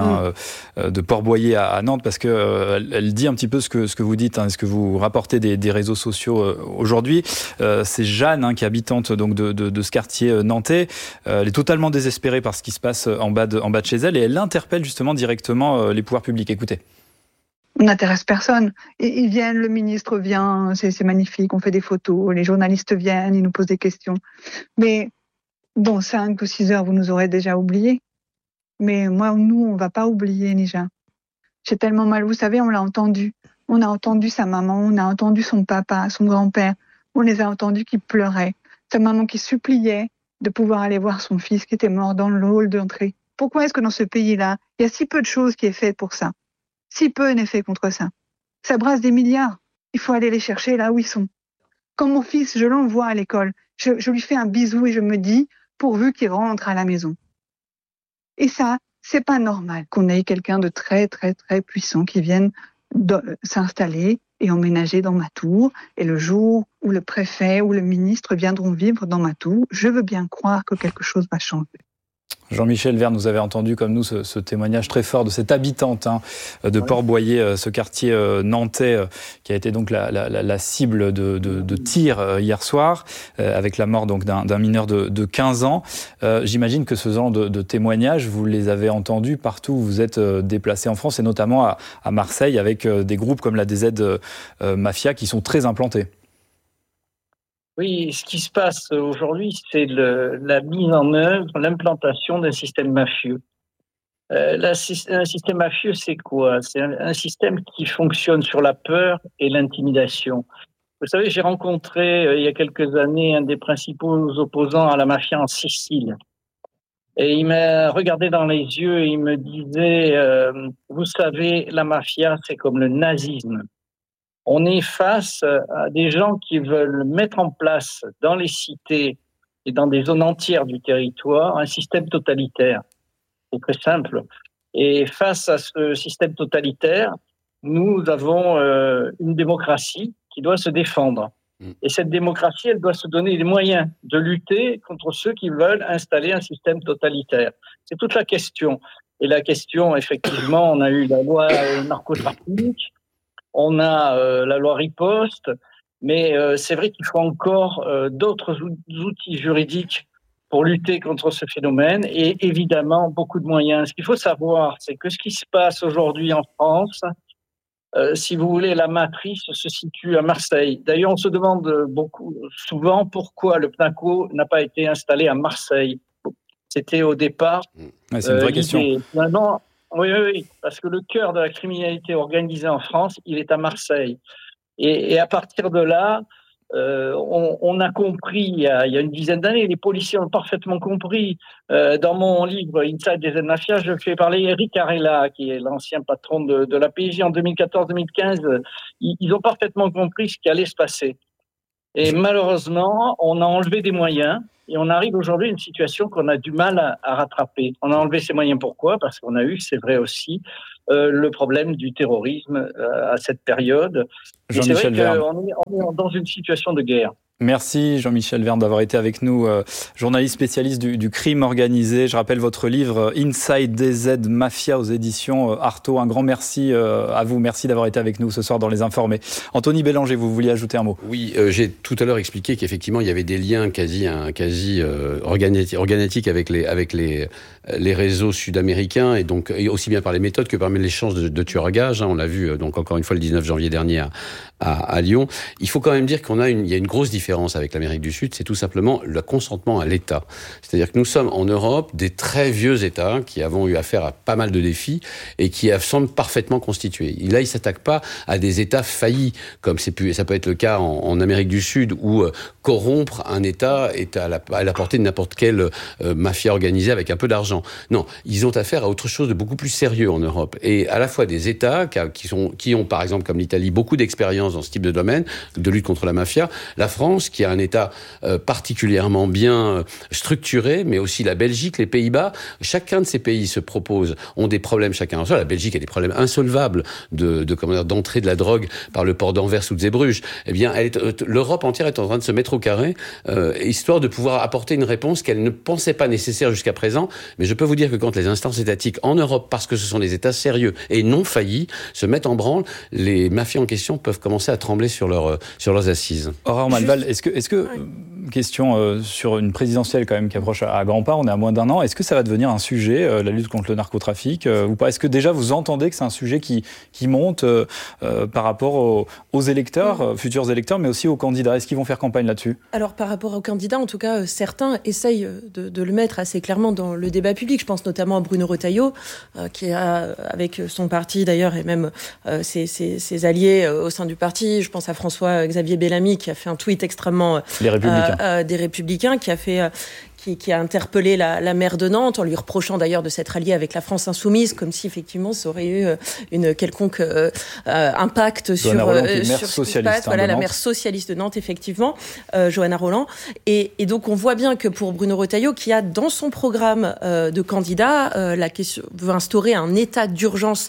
de Port-Boyer à Nantes, parce que elle dit un petit peu ce que vous dites, ce que vous rapportez des réseaux sociaux aujourd'hui. C'est Jeanne qui est habitante donc de ce quartier nantais. Elle est totalement désespérée par ce qui se passe en bas de chez elle, et elle interpelle justement directement les pouvoirs publics. Écoutez. On n'intéresse personne. Ils viennent, le ministre vient, c'est magnifique, on fait des photos, les journalistes viennent, ils nous posent des questions. Mais dans 5 ou 6 heures, vous nous aurez déjà oubliés. Mais nous, on va pas oublier Nija. J'ai tellement mal, vous savez, on l'a entendu. On a entendu sa maman, on a entendu son papa, son grand-père. On les a entendus qui pleuraient. Sa maman qui suppliait de pouvoir aller voir son fils qui était mort dans le hall d'entrée. Pourquoi est-ce que dans ce pays-là, il y a si peu de choses qui est fait pour ça? Si peu n'est fait contre ça. Ça brasse des milliards. Il faut aller les chercher là où ils sont. Quand mon fils, je l'envoie à l'école, je lui fais un bisou et je me dis, pourvu qu'il rentre à la maison. Et ça, c'est pas normal qu'on ait quelqu'un de très, très, très puissant qui vienne s'installer et emménager dans ma tour. Et le jour où le préfet ou le ministre viendront vivre dans ma tour, je veux bien croire que quelque chose va changer. Jean-Michel Verne, vous avez entendu comme nous ce témoignage très fort de cette habitante de Port-Boyer, ce quartier nantais qui a été donc la cible de tirs hier soir, avec la mort donc d'un mineur de 15 ans. J'imagine que ce genre de témoignages, vous les avez entendus partout où vous êtes déplacés en France, et notamment à Marseille, avec des groupes comme la DZ Mafia qui sont très implantés. Oui, ce qui se passe aujourd'hui, c'est la mise en œuvre, l'implantation d'un système mafieux. Un système mafieux, c'est quoi? C'est un système qui fonctionne sur la peur et l'intimidation. Vous savez, j'ai rencontré il y a quelques années un des principaux opposants à la mafia en Sicile. Et il m'a regardé dans les yeux et il me disait, vous savez, la mafia, c'est comme le nazisme. On est face à des gens qui veulent mettre en place dans les cités et dans des zones entières du territoire un système totalitaire. C'est très simple. Et face à ce système totalitaire, nous avons une démocratie qui doit se défendre. Et cette démocratie, elle doit se donner les moyens de lutter contre ceux qui veulent installer un système totalitaire. C'est toute la question. Et la question, effectivement, on a eu la loi narcotrafic, on a la loi riposte, mais c'est vrai qu'il faut encore d'autres outils juridiques pour lutter contre ce phénomène, et évidemment beaucoup de moyens. Ce qu'il faut savoir, c'est que ce qui se passe aujourd'hui en France, si vous voulez, la matrice se situe à Marseille. D'ailleurs, on se demande souvent pourquoi le PNACO n'a pas été installé à Marseille. C'était au départ... Ouais, c'est une vraie question. Maintenant, oui, parce que le cœur de la criminalité organisée en France, il est à Marseille. Et à partir de là, On a compris il y a une dizaine d'années, les policiers ont parfaitement compris. Dans mon livre Inside des Z-Mafia, je fais parler Eric Arella, qui est l'ancien patron de la PJ en 2014-2015. Ils ont parfaitement compris ce qui allait se passer. Et malheureusement, on a enlevé des moyens et on arrive aujourd'hui à une situation qu'on a du mal à rattraper. On a enlevé ces moyens, pourquoi ? Parce qu'on a eu, c'est vrai aussi, le problème du terrorisme à cette période. Et c'est vrai qu'on est dans une situation de guerre. Merci Jean-Michel Verne d'avoir été avec nous, journaliste spécialiste du crime organisé. Je rappelle votre livre Inside des Z-Mafia aux éditions Artaud. Un grand merci à vous. Merci d'avoir été avec nous ce soir dans Les Informés. Anthony Bélanger, vous vouliez ajouter un mot ? Oui, j'ai tout à l'heure expliqué qu'effectivement il y avait des liens quasi organiques avec les réseaux sud-américains et donc aussi bien par les méthodes que par l'échange de tueurs à gages. On l'a vu donc encore une fois le 19 janvier dernier à Lyon. Il faut quand même dire il y a une grosse différence avec l'Amérique du Sud, c'est tout simplement le consentement à l'État. C'est-à-dire que nous sommes en Europe des très vieux États qui avons eu affaire à pas mal de défis et qui semblent parfaitement constitués. Là, ils ne s'attaquent pas à des États faillis, comme ça peut être le cas en Amérique du Sud, où corrompre un État est à la portée de n'importe quelle mafia organisée avec un peu d'argent. Non, ils ont affaire à autre chose de beaucoup plus sérieux en Europe. Et à la fois des États qui ont, par exemple, comme l'Italie, beaucoup d'expérience dans ce type de domaine, de lutte contre la mafia. La France, qui a un État particulièrement bien structuré, mais aussi la Belgique, les Pays-Bas. Chacun de ces pays ont des problèmes chacun en soi. La Belgique a des problèmes insolvables d'entrée de la drogue par le port d'Anvers ou de Zeebrugge. Eh bien, l'Europe entière est en train de se mettre au carré, histoire de pouvoir apporter une réponse qu'elle ne pensait pas nécessaire jusqu'à présent. Mais je peux vous dire que quand les instances étatiques en Europe, parce que ce sont des États sérieux et non faillis, se mettent en branle, les mafias en question peuvent commencer à trembler sur leurs assises. Aurore Malval, est-ce que question sur une présidentielle quand même qui approche à grands pas, on est à moins d'un an, est-ce que ça va devenir un sujet, la lutte contre le narcotrafic ou pas ? Est-ce que déjà vous entendez que c'est un sujet qui monte par rapport aux électeurs, futurs électeurs, mais aussi aux candidats ? Est-ce qu'ils vont faire campagne là-dessus ? Alors par rapport aux candidats, en tout cas, certains essayent de le mettre assez clairement dans le débat public. Je pense notamment à Bruno Retailleau, qui a, avec son parti d'ailleurs, et même ses alliés au sein du parti, je pense à François-Xavier Bellamy, qui a fait un tweet extrêmement des Républicains, qui a interpellé la maire de Nantes en lui reprochant d'ailleurs de s'être alliée avec la France insoumise, comme si effectivement ça aurait eu une quelconque impact sur ce qui se passe. Voilà, la maire socialiste de Nantes, effectivement, Johanna Roland. Et donc on voit bien que pour Bruno Retailleau, qui a dans son programme de candidat la question veut instaurer un état d'urgence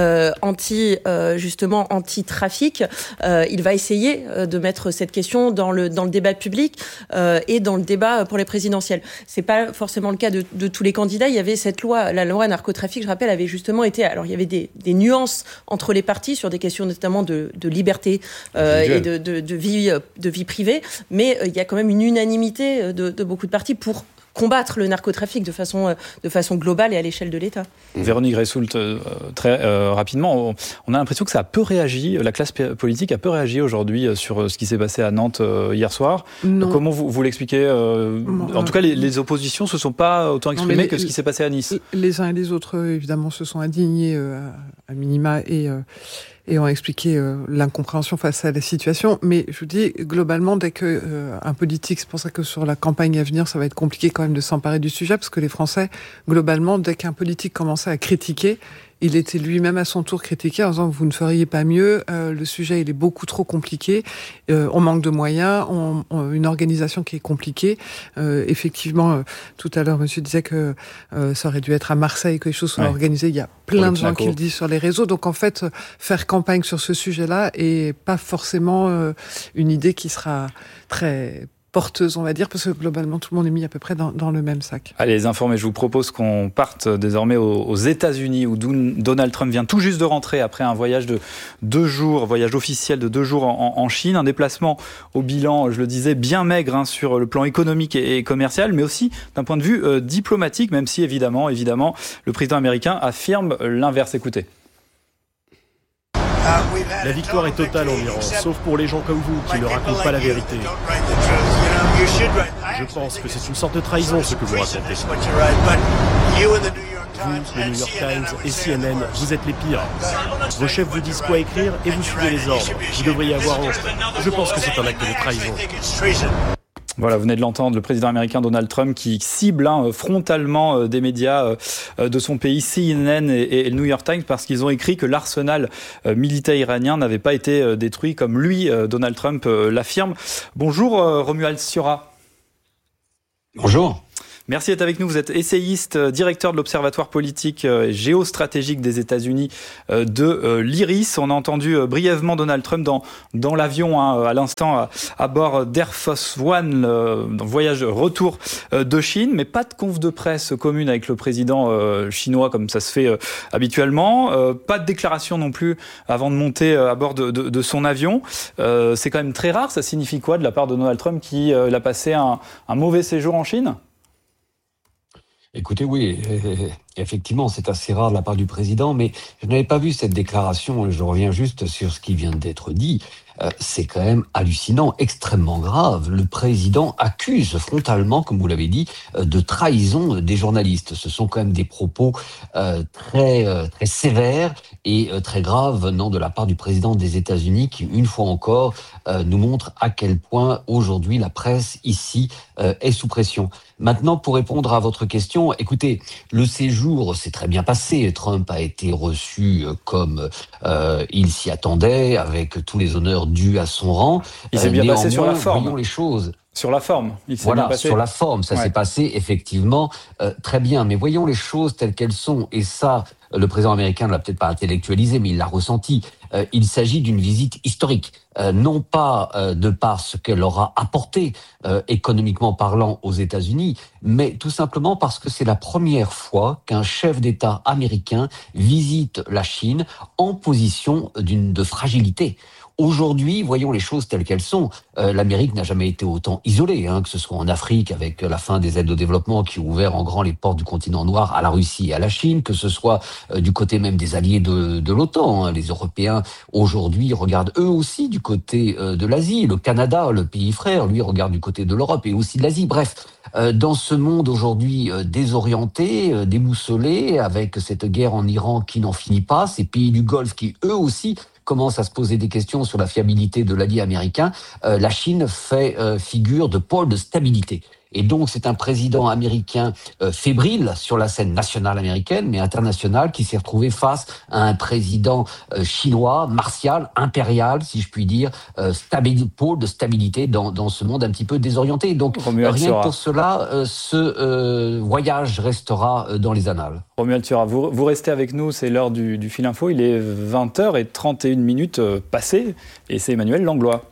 anti-trafic, il va essayer de mettre cette question dans le débat public et dans le débat pour les présidentielles. C'est pas forcément le cas de tous les candidats. Il y avait cette loi, la loi narcotrafic, je rappelle, avait justement été... Alors, il y avait des nuances entre les partis sur des questions notamment de liberté et de vie privée, mais il y a quand même une unanimité de beaucoup de partis pour combattre le narcotrafic de façon globale et à l'échelle de l'État. Véronique Ressoult, très rapidement, on a l'impression que ça a peu réagi, la classe politique a peu réagi aujourd'hui sur ce qui s'est passé à Nantes hier soir. Non. Comment vous l'expliquez En tout cas, les oppositions ne se sont pas autant exprimées que ce qui s'est passé à Nice. Les uns et les autres, évidemment, se sont indignés à minima et ont expliqué l'incompréhension face à la situation. Mais je vous dis, globalement, dès que un politique, c'est pour ça que sur la campagne à venir, ça va être compliqué quand même de s'emparer du sujet, parce que les Français, globalement, dès qu'un politique commençait à critiquer, il était lui-même à son tour critiqué en disant que vous ne feriez pas mieux, le sujet il est beaucoup trop compliqué, on manque de moyens, une organisation qui est compliquée. Effectivement, tout à l'heure, monsieur disait que ça aurait dû être à Marseille que les choses soient organisées. Il y a plein de gens qui le disent sur les réseaux. Donc en fait, faire campagne sur ce sujet-là est pas forcément une idée qui sera très porteuse, on va dire, parce que globalement, tout le monde est mis à peu près dans le même sac. Allez, les informés, je vous propose qu'on parte désormais aux États-Unis, où Donald Trump vient tout juste de rentrer après un voyage de 2 jours, voyage officiel de 2 jours en Chine, un déplacement au bilan, je le disais, bien maigre sur le plan économique et commercial, mais aussi d'un point de vue diplomatique, même si évidemment, le président américain affirme l'inverse. Écoutez. La victoire est totale en Iran, sauf pour les gens comme vous qui ne racontent pas la vérité. Je pense que c'est une sorte de trahison ce que vous racontez. Vous, le New York Times et CNN, vous êtes les pires. Vos chefs vous disent quoi écrire et vous suivez les ordres. Vous devriez avoir honte. Je pense que c'est un acte de trahison. Voilà, vous venez de l'entendre, le président américain Donald Trump qui cible frontalement des médias de son pays, CNN et le New York Times, parce qu'ils ont écrit que l'arsenal militaire iranien n'avait pas été détruit comme lui, Donald Trump, l'affirme. Bonjour Romuald Siora. Bonjour. Merci d'être avec nous. Vous êtes essayiste, directeur de l'Observatoire politique et géostratégique des États-Unis de l'IRIS. On a entendu brièvement Donald Trump dans l'avion à l'instant à bord d'Air Force One, dans le voyage retour de Chine, mais pas de conf de presse commune avec le président chinois comme ça se fait habituellement. Pas de déclaration non plus avant de monter à bord de son avion. C'est quand même très rare. Ça signifie quoi de la part de Donald Trump qui a passé un mauvais séjour en Chine ? Écoutez, oui, effectivement, c'est assez rare de la part du président, mais je n'avais pas vu cette déclaration. Je reviens juste sur ce qui vient d'être dit. C'est quand même hallucinant, extrêmement grave. Le président accuse frontalement, comme vous l'avez dit, de trahison des journalistes. Ce sont quand même des propos très sévères et très graves venant de la part du président des États-Unis qui, une fois encore, nous montre à quel point aujourd'hui la presse ici est sous pression. Maintenant, pour répondre à votre question, écoutez, le séjour s'est très bien passé. Trump a été reçu comme il s'y attendait, avec tous les honneurs dus à son rang. Il s'est bien passé sur la forme. Voyons les choses. Sur la forme, il s'est bien passé. Sur la forme, ça s'est passé effectivement très bien. Mais voyons les choses telles qu'elles sont. Et ça, le président américain ne l'a peut-être pas intellectualisé, mais il l'a ressenti. Il s'agit d'une visite historique. Non pas de par ce qu'elle aura apporté économiquement parlant aux États-Unis, mais tout simplement parce que c'est la première fois qu'un chef d'État américain visite la Chine en position de fragilité. Aujourd'hui, voyons les choses telles qu'elles sont. L'Amérique n'a jamais été autant isolée, que ce soit en Afrique avec la fin des aides au développement qui ont ouvert en grand les portes du continent noir à la Russie et à la Chine, que ce soit du côté même des alliés de l'OTAN. Les Européens aujourd'hui regardent eux aussi du côté de l'Asie. Le Canada, le pays frère, lui regarde du côté de l'Europe et aussi de l'Asie. Bref, dans ce monde aujourd'hui désorienté, déboussolé, avec cette guerre en Iran qui n'en finit pas, ces pays du Golfe qui eux aussi commence à se poser des questions sur la fiabilité de l'allié américain, la Chine fait figure de pôle de stabilité. Et donc, c'est un président américain fébrile sur la scène nationale américaine, mais internationale, qui s'est retrouvé face à un président chinois, martial, impérial, si je puis dire, pôle de stabilité dans ce monde un petit peu désorienté. Donc, rien que pour cela, ce voyage restera dans les annales. Romuald Siora, vous restez avec nous, c'est l'heure du Fil Info. Il est 20h31 passées, et c'est Emmanuel Langlois.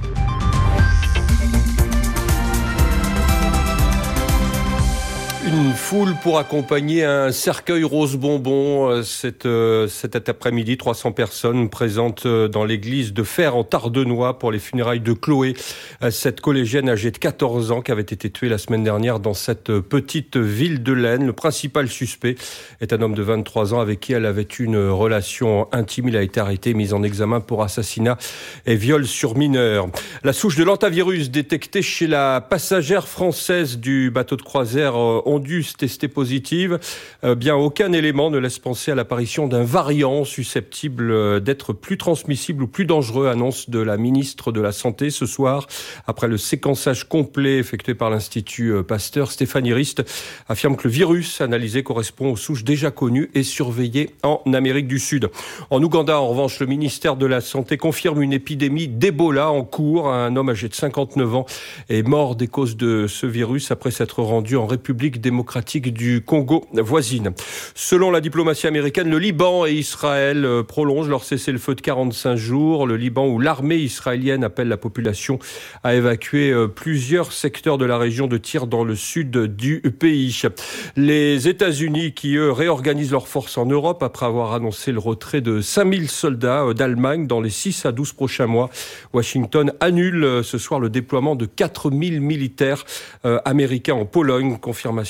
Une foule pour accompagner un cercueil rose bonbon. Cet après-midi, 300 personnes présentes dans l'église de Fères en Tardenois pour les funérailles de Chloé, cette collégienne âgée de 14 ans qui avait été tuée la semaine dernière dans cette petite ville de l'Aisne. Le principal suspect est un homme de 23 ans avec qui elle avait une relation intime. Il a été arrêté, mis en examen pour assassinat et viol sur mineur. La souche de l'hantavirus détectée chez la passagère française du bateau de croisière dû se tester positive, bien aucun élément ne laisse penser à l'apparition d'un variant susceptible d'être plus transmissible ou plus dangereux, annonce de la ministre de la Santé ce soir. Après le séquençage complet effectué par l'Institut Pasteur, Stéphanie Rist affirme que le virus analysé correspond aux souches déjà connues et surveillées en Amérique du Sud. En Ouganda, en revanche, le ministère de la Santé confirme une épidémie d'Ebola en cours. Un homme âgé de 59 ans est mort des causes de ce virus après s'être rendu en République démocratique du Congo voisine. Selon la diplomatie américaine, le Liban et Israël prolongent leur cessez-le-feu de 45 jours. Le Liban, où l'armée israélienne appelle la population à évacuer plusieurs secteurs de la région de Tyr dans le sud du pays. Les États-Unis qui, eux, réorganisent leurs forces en Europe après avoir annoncé le retrait de 5000 soldats d'Allemagne dans les 6 à 12 prochains mois. Washington annule ce soir le déploiement de 4000 militaires américains en Pologne. Confirmation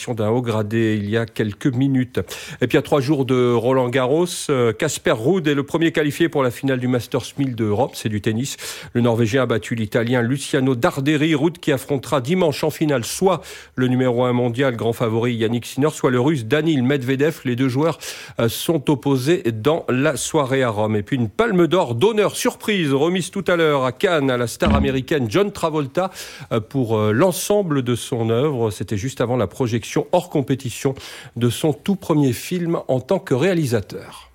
l'arrestation d'un haut gradé il y a quelques minutes. Et puis à 3 jours de Roland Garros, Casper Ruud est le premier qualifié pour la finale du Masters 1000 d'Europe, c'est du tennis. Le Norvégien a battu l'Italien Luciano Darderi. Ruud qui affrontera dimanche en finale soit le numéro 1 mondial, grand favori Yannick Sinner, soit le Russe Danil Medvedev. Les deux joueurs sont opposés dans la soirée à Rome. Et puis une palme d'or d'honneur surprise remise tout à l'heure à Cannes à la star américaine John Travolta pour l'ensemble de son œuvre. C'était juste avant la projection hors compétition de son tout premier film en tant que réalisateur.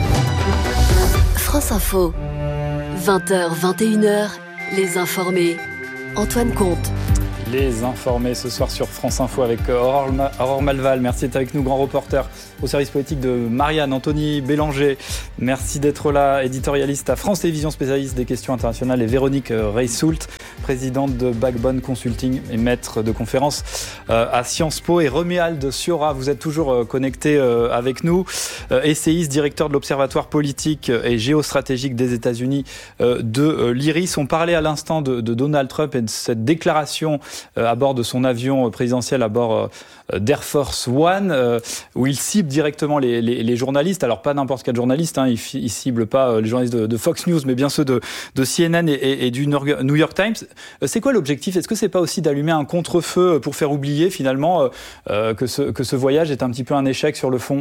France Info, 20h, 21h, les informés. Antoine Comte. Les informés ce soir sur France Info avec Aurore Malval. Merci d'être avec nous, grand reporter au service politique de Marianne. Anthony Bélanger, merci d'être là, éditorialiste à France Télévisions, spécialiste des questions internationales, et Véronique Reissoult, présidente de Backbone Consulting et maître de conférence à Sciences Po, et Romuald Siora, vous êtes toujours connecté avec nous, essayiste, directeur de l'Observatoire politique et géostratégique des États-Unis de l'IRIS. On parlait à l'instant de Donald Trump et de cette déclaration à bord de son avion présidentiel, à bord d'Air Force One, où il cible directement les journalistes. Alors pas n'importe quel journaliste, hein, il cible pas les journalistes de Fox News, mais bien ceux de CNN et du New York Times. C'est quoi l'objectif ? Est-ce que c'est pas aussi d'allumer un contre-feu pour faire oublier finalement que ce voyage est un petit peu un échec sur le fond ?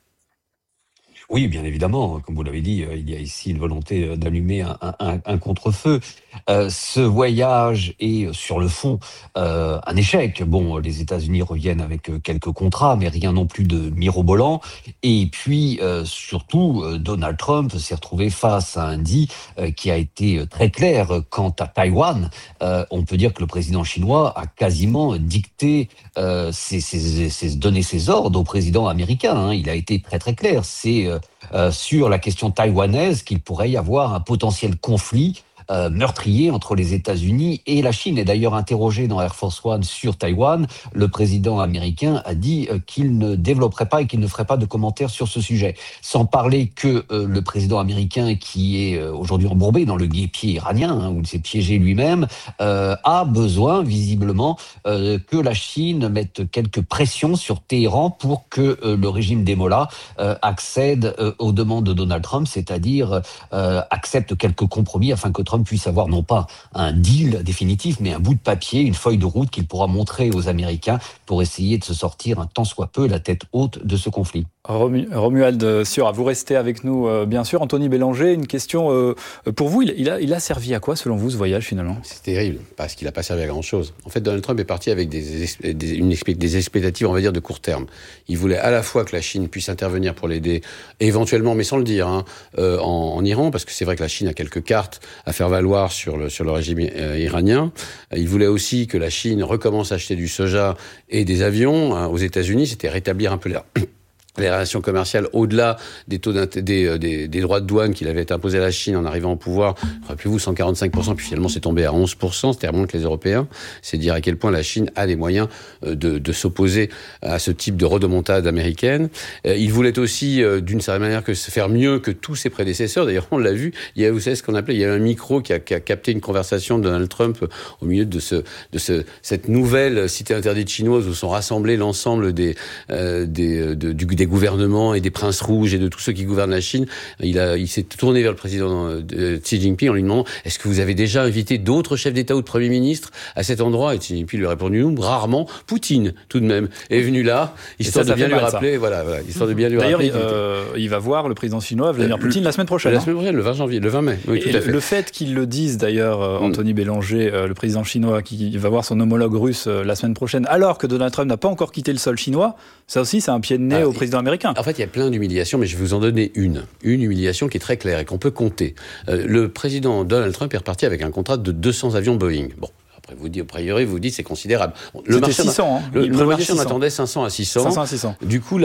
Oui, bien évidemment, comme vous l'avez dit, il y a ici une volonté d'allumer un contre-feu. Ce voyage est sur le fond un échec. Bon, les États-Unis reviennent avec quelques contrats, mais rien non plus de mirobolant. Et puis surtout, Donald Trump s'est retrouvé face à un dit qui a été très clair quant à Taïwan. On peut dire que le président chinois a quasiment dicté, donné ses ordres au président américain. Hein. Il a été très très clair. C'est sur la question taïwanaise qu'il pourrait y avoir un potentiel conflit meurtrier entre les États-Unis et la Chine. Et d'ailleurs, interrogé dans Air Force One sur Taïwan, le président américain a dit qu'il ne développerait pas et qu'il ne ferait pas de commentaires sur ce sujet. Sans parler que le président américain, qui est aujourd'hui embourbé dans le guêpier iranien, hein, où il s'est piégé lui-même, a besoin visiblement que la Chine mette quelques pressions sur Téhéran pour que le régime des Mollahs accède aux demandes de Donald Trump, c'est-à-dire accepte quelques compromis afin que Trump puisse avoir non pas un deal définitif, mais un bout de papier, une feuille de route qu'il pourra montrer aux Américains pour essayer de se sortir un tant soit peu la tête haute de ce conflit. Romuald Siora, vous restez avec nous bien sûr. Anthony Bélanger, une question pour vous. Il a servi à quoi selon vous ce voyage finalement ? C'est terrible, parce qu'il n'a pas servi à grand-chose. En fait, Donald Trump est parti avec des expectatives, on va dire, de court terme. Il voulait à la fois que la Chine puisse intervenir pour l'aider, éventuellement, mais sans le dire, en Iran, parce que c'est vrai que la Chine a quelques cartes à faire valoir sur le régime iranien. Il voulait aussi que la Chine recommence à acheter du soja et des avions aux États-Unis. C'était rétablir un peu les relations commerciales au-delà des taux des droits de douane qu'il avait imposés à la Chine en arrivant au pouvoir. Rappelez-vous, 145%, puis finalement c'est tombé à 11%, c'était moins que les Européens. C'est dire à quel point la Chine a les moyens de s'opposer à ce type de rodomontade américaine. Il voulait aussi, d'une certaine manière, faire mieux que tous ses prédécesseurs. D'ailleurs, on l'a vu, vous savez ce qu'on appelait, il y a un micro qui a capté une conversation de Donald Trump au milieu de cette nouvelle cité interdite chinoise où sont rassemblés l'ensemble des gouvernements et des princes rouges et de tous ceux qui gouvernent la Chine. Il s'est tourné vers le président Xi Jinping en lui demandant « Est-ce que vous avez déjà invité d'autres chefs d'État ou de Premier ministre à cet endroit ?» Et Xi Jinping lui a répondu « Rarement. Poutine, tout de même, est venu là, histoire de bien lui rappeler. » Voilà, histoire de bien lui rappeler. D'ailleurs, il va voir le président chinois, Vladimir Poutine, la semaine prochaine. La semaine prochaine, le 20 mai. Oui, tout à fait. Le fait qu'il le dise, d'ailleurs, Anthony Bélanger, le président chinois, qui va voir son homologue russe la semaine prochaine, alors que Donald Trump n'a pas encore quitté le sol chinois, ça aussi, c'est un pied de nez au président américain. En fait, il y a plein d'humiliations, mais je vais vous en donner une humiliation qui est très claire et qu'on peut compter. Le président Donald Trump est reparti avec un contrat de 200 avions Boeing. Bon. Après, a priori, vous dites c'est considérable. Le marché, 600, le marché en attendait 500 à 600. 500 à 600. Du coup,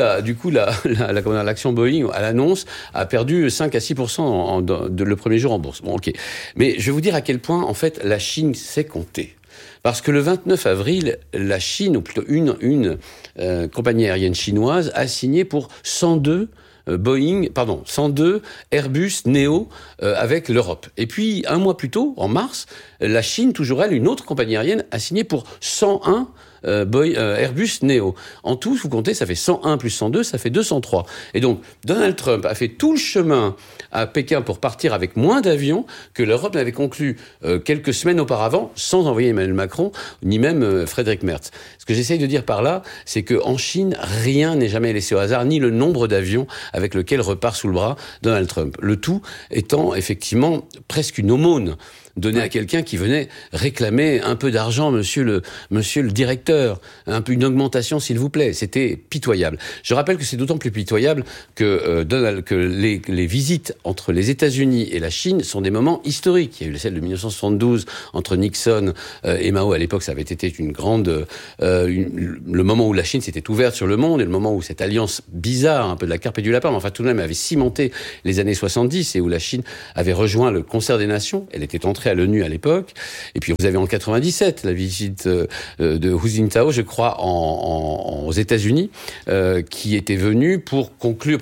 l'action Boeing, à l'annonce, a perdu 5 à 6% le premier jour en bourse. Bon, ok. Mais je vais vous dire à quel point, en fait, la Chine sait compter. Parce que le 29 avril, la Chine, ou plutôt une compagnie aérienne chinoise, a signé pour 102 102 Airbus Neo avec l'Europe. Et puis, un mois plus tôt, en mars, la Chine, toujours elle, une autre compagnie aérienne, a signé pour 101 Airbus Neo. En tout, vous comptez, ça fait 101 plus 102, ça fait 203. Et donc, Donald Trump a fait tout le chemin à Pékin pour partir avec moins d'avions que l'Europe n'avait conclu quelques semaines auparavant, sans envoyer Emmanuel Macron, ni même Friedrich Merz. Ce que j'essaye de dire par là, c'est qu'en Chine, rien n'est jamais laissé au hasard, ni le nombre d'avions avec lequel repart sous le bras Donald Trump. Le tout étant effectivement presque une aumône donné à quelqu'un qui venait réclamer un peu d'argent, monsieur le directeur, un peu une augmentation s'il vous plaît. C'était pitoyable. Je rappelle que c'est d'autant plus pitoyable que les visites entre les États-Unis et la Chine sont des moments historiques. Il y a eu celle de 1972 entre Nixon et Mao. À l'époque, ça avait été une grande le moment où la Chine s'était ouverte sur le monde et le moment où cette alliance bizarre, un peu de la carpe et du lapin, mais enfin tout de même avait cimenté les années 70 et où la Chine avait rejoint le concert des nations. Elle était entrée à l'ONU à l'époque. Et puis vous avez en 97 la visite de Hu Jintao, je crois, aux États-Unis, qui était venu pour conclure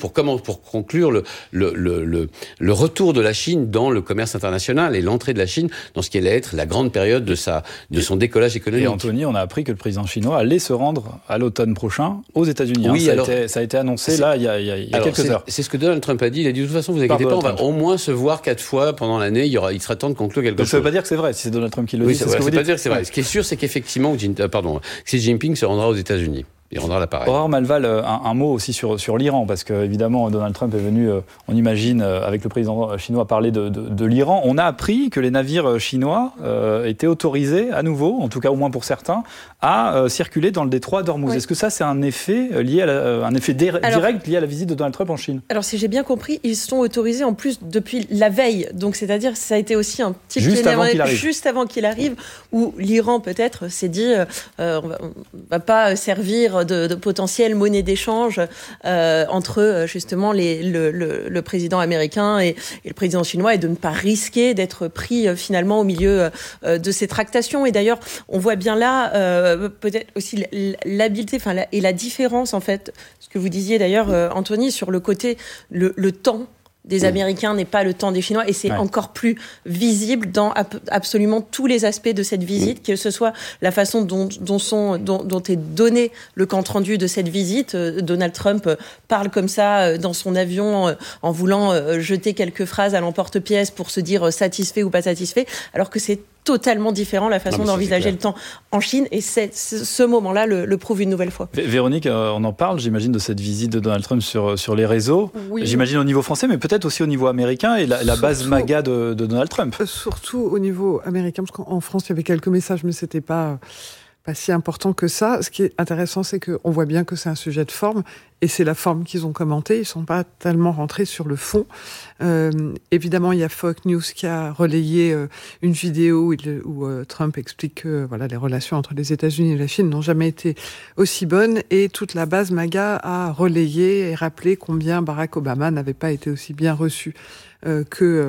le retour de la Chine dans le commerce international et l'entrée de la Chine dans ce qui allait être la grande période de son décollage économique. Et Anthony, on a appris que le président chinois allait se rendre à l'automne prochain aux États-Unis. Oui, ça a été annoncé là il y a quelques heures. C'est ce que Donald Trump a dit. Il a dit de toute façon, vous inquiétez pas, on va au moins se voir 4 fois pendant l'année. Il sera temps de conclure quelque chose. Ça ne veut pas dire que c'est vrai, si c'est Donald Trump qui le dit. Ça ne veut pas dire que c'est vrai. Ce qui est sûr, c'est qu'effectivement, Xi Jinping se rendra aux États-Unis. Il rendra l'appareil. Aurore Malval, un mot aussi sur l'Iran, parce qu'évidemment, Donald Trump est venu, on imagine, avec le président chinois, parler de l'Iran. On a appris que les navires chinois étaient autorisés, à nouveau, en tout cas au moins pour certains, à circuler dans le détroit d'Ormuz. Oui. Est-ce que ça, c'est un effet direct lié à la visite de Donald Trump en Chine ? Alors, si j'ai bien compris, ils sont autorisés en plus depuis la veille. Donc, c'est-à-dire que ça a été aussi un petit juste avant qu'il arrive, où l'Iran, peut-être, s'est dit on va pas servir de potentielle monnaie d'échange entre justement le président américain et le président chinois, et de ne pas risquer d'être pris finalement au milieu de ces tractations. Et d'ailleurs, on voit bien là peut-être aussi l'habileté et la différence, en fait, ce que vous disiez d'ailleurs, Anthony, sur le côté, le temps des Américains n'est pas le temps des Chinois, et c'est encore plus visible dans absolument tous les aspects de cette visite, que ce soit la façon dont est donné le compte-rendu de cette visite. Donald Trump parle comme ça dans son avion en voulant jeter quelques phrases à l'emporte-pièce pour se dire satisfait ou pas satisfait, alors que c'est totalement différent la façon d'envisager le temps en Chine, et ce moment-là le prouve une nouvelle fois. Véronique, on en parle, j'imagine, de cette visite de Donald Trump sur les réseaux. Oui. J'imagine au niveau français, mais peut-être aussi au niveau américain, et la base MAGA de Donald Trump. Surtout au niveau américain, parce qu'en France, il y avait quelques messages, mais c'était pas si important que ça. Ce qui est intéressant, c'est qu'on voit bien que c'est un sujet de forme, et c'est la forme qu'ils ont commenté. Ils ne sont pas tellement rentrés sur le fond. Évidemment, il y a Fox News qui a relayé une vidéo où Trump explique que les relations entre les États-Unis et la Chine n'ont jamais été aussi bonnes, et toute la base MAGA a relayé et rappelé combien Barack Obama n'avait pas été aussi bien reçu que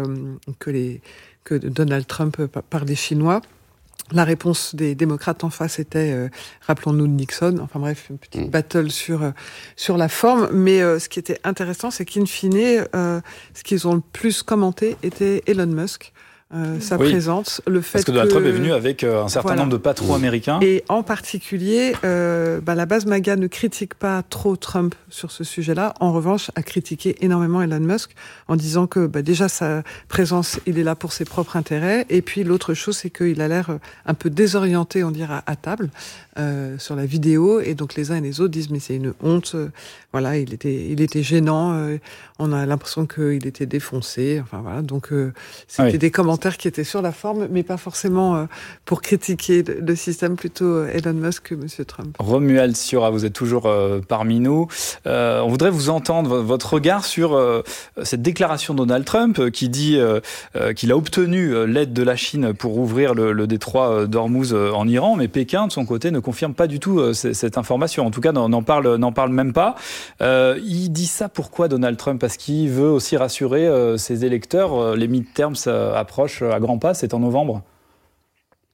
Donald Trump par les Chinois. La réponse des démocrates en face était, rappelons-nous de Nixon, enfin bref, une petite battle sur la forme. Mais ce qui était intéressant, c'est qu'in fine, ce qu'ils ont le plus commenté était Elon Musk. Sa présence, le fait parce que Donald Trump est venu avec un certain nombre de patrons américains. Et en particulier, la base MAGA ne critique pas trop Trump sur ce sujet-là. En revanche, a critiqué énormément Elon Musk en disant que déjà sa présence, il est là pour ses propres intérêts. Et puis l'autre chose, c'est qu'il a l'air un peu désorienté, on dirait, à table sur la vidéo. Et donc les uns et les autres disent mais c'est une honte. Il était gênant. On a l'impression qu'il était défoncé. Enfin voilà. Donc c'était des commentaires qui étaient sur la forme, mais pas forcément pour critiquer le système, plutôt Elon Musk que M. Trump. Romuald Siora, vous êtes toujours parmi nous. On voudrait vous entendre, votre regard sur cette déclaration de Donald Trump qui dit qu'il a obtenu l'aide de la Chine pour ouvrir le détroit d'Ormuz en Iran, mais Pékin, de son côté, ne confirme pas du tout cette information. En tout cas, n'en parle même pas. Il dit ça pourquoi, Donald Trump ? Parce qu'il veut aussi rassurer ses électeurs. Les midterms approchent à grands pas, c'est en novembre.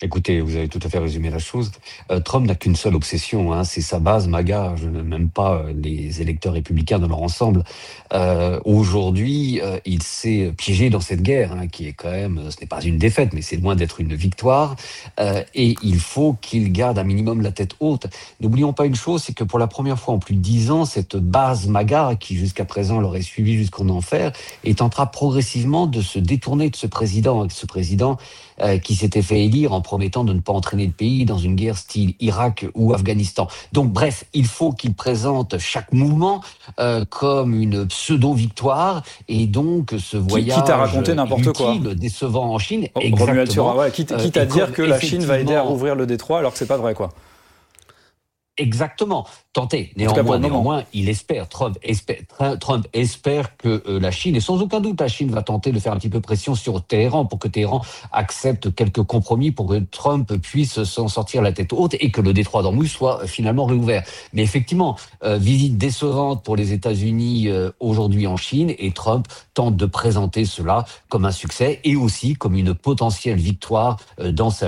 Écoutez, vous avez tout à fait résumé la chose. Trump n'a qu'une seule obsession, hein, c'est sa base MAGA. Je n'aime même pas les électeurs républicains dans leur ensemble. Aujourd'hui, il s'est piégé dans cette guerre, hein, qui est quand même, ce n'est pas une défaite, mais c'est loin d'être une victoire. Et il faut qu'il garde un minimum la tête haute. N'oublions pas une chose, c'est que pour la première fois en plus de 10 ans, cette base MAGA, qui jusqu'à présent l'aurait suivi jusqu'en enfer, est en train progressivement de se détourner de ce président qui s'était fait élire en promettant de ne pas entraîner le pays dans une guerre style Irak ou Afghanistan. Donc bref, il faut qu'il présente chaque mouvement comme une pseudo-victoire, et donc ce voyage quitte à raconter n'importe quoi, décevant en Chine. Romuald Thuram, quitte à dire que la Chine va aider à rouvrir le détroit alors que c'est pas vrai, quoi. Exactement, tenter. Néanmoins, il espère. Trump espère que la Chine, et sans aucun doute, la Chine va tenter de faire un petit peu pression sur Téhéran pour que Téhéran accepte quelques compromis pour que Trump puisse s'en sortir la tête haute et que le détroit d'Ormuz soit finalement réouvert. Mais effectivement, visite décevante pour les États-Unis aujourd'hui en Chine, et Trump tente de présenter cela comme un succès et aussi comme une potentielle victoire dans sa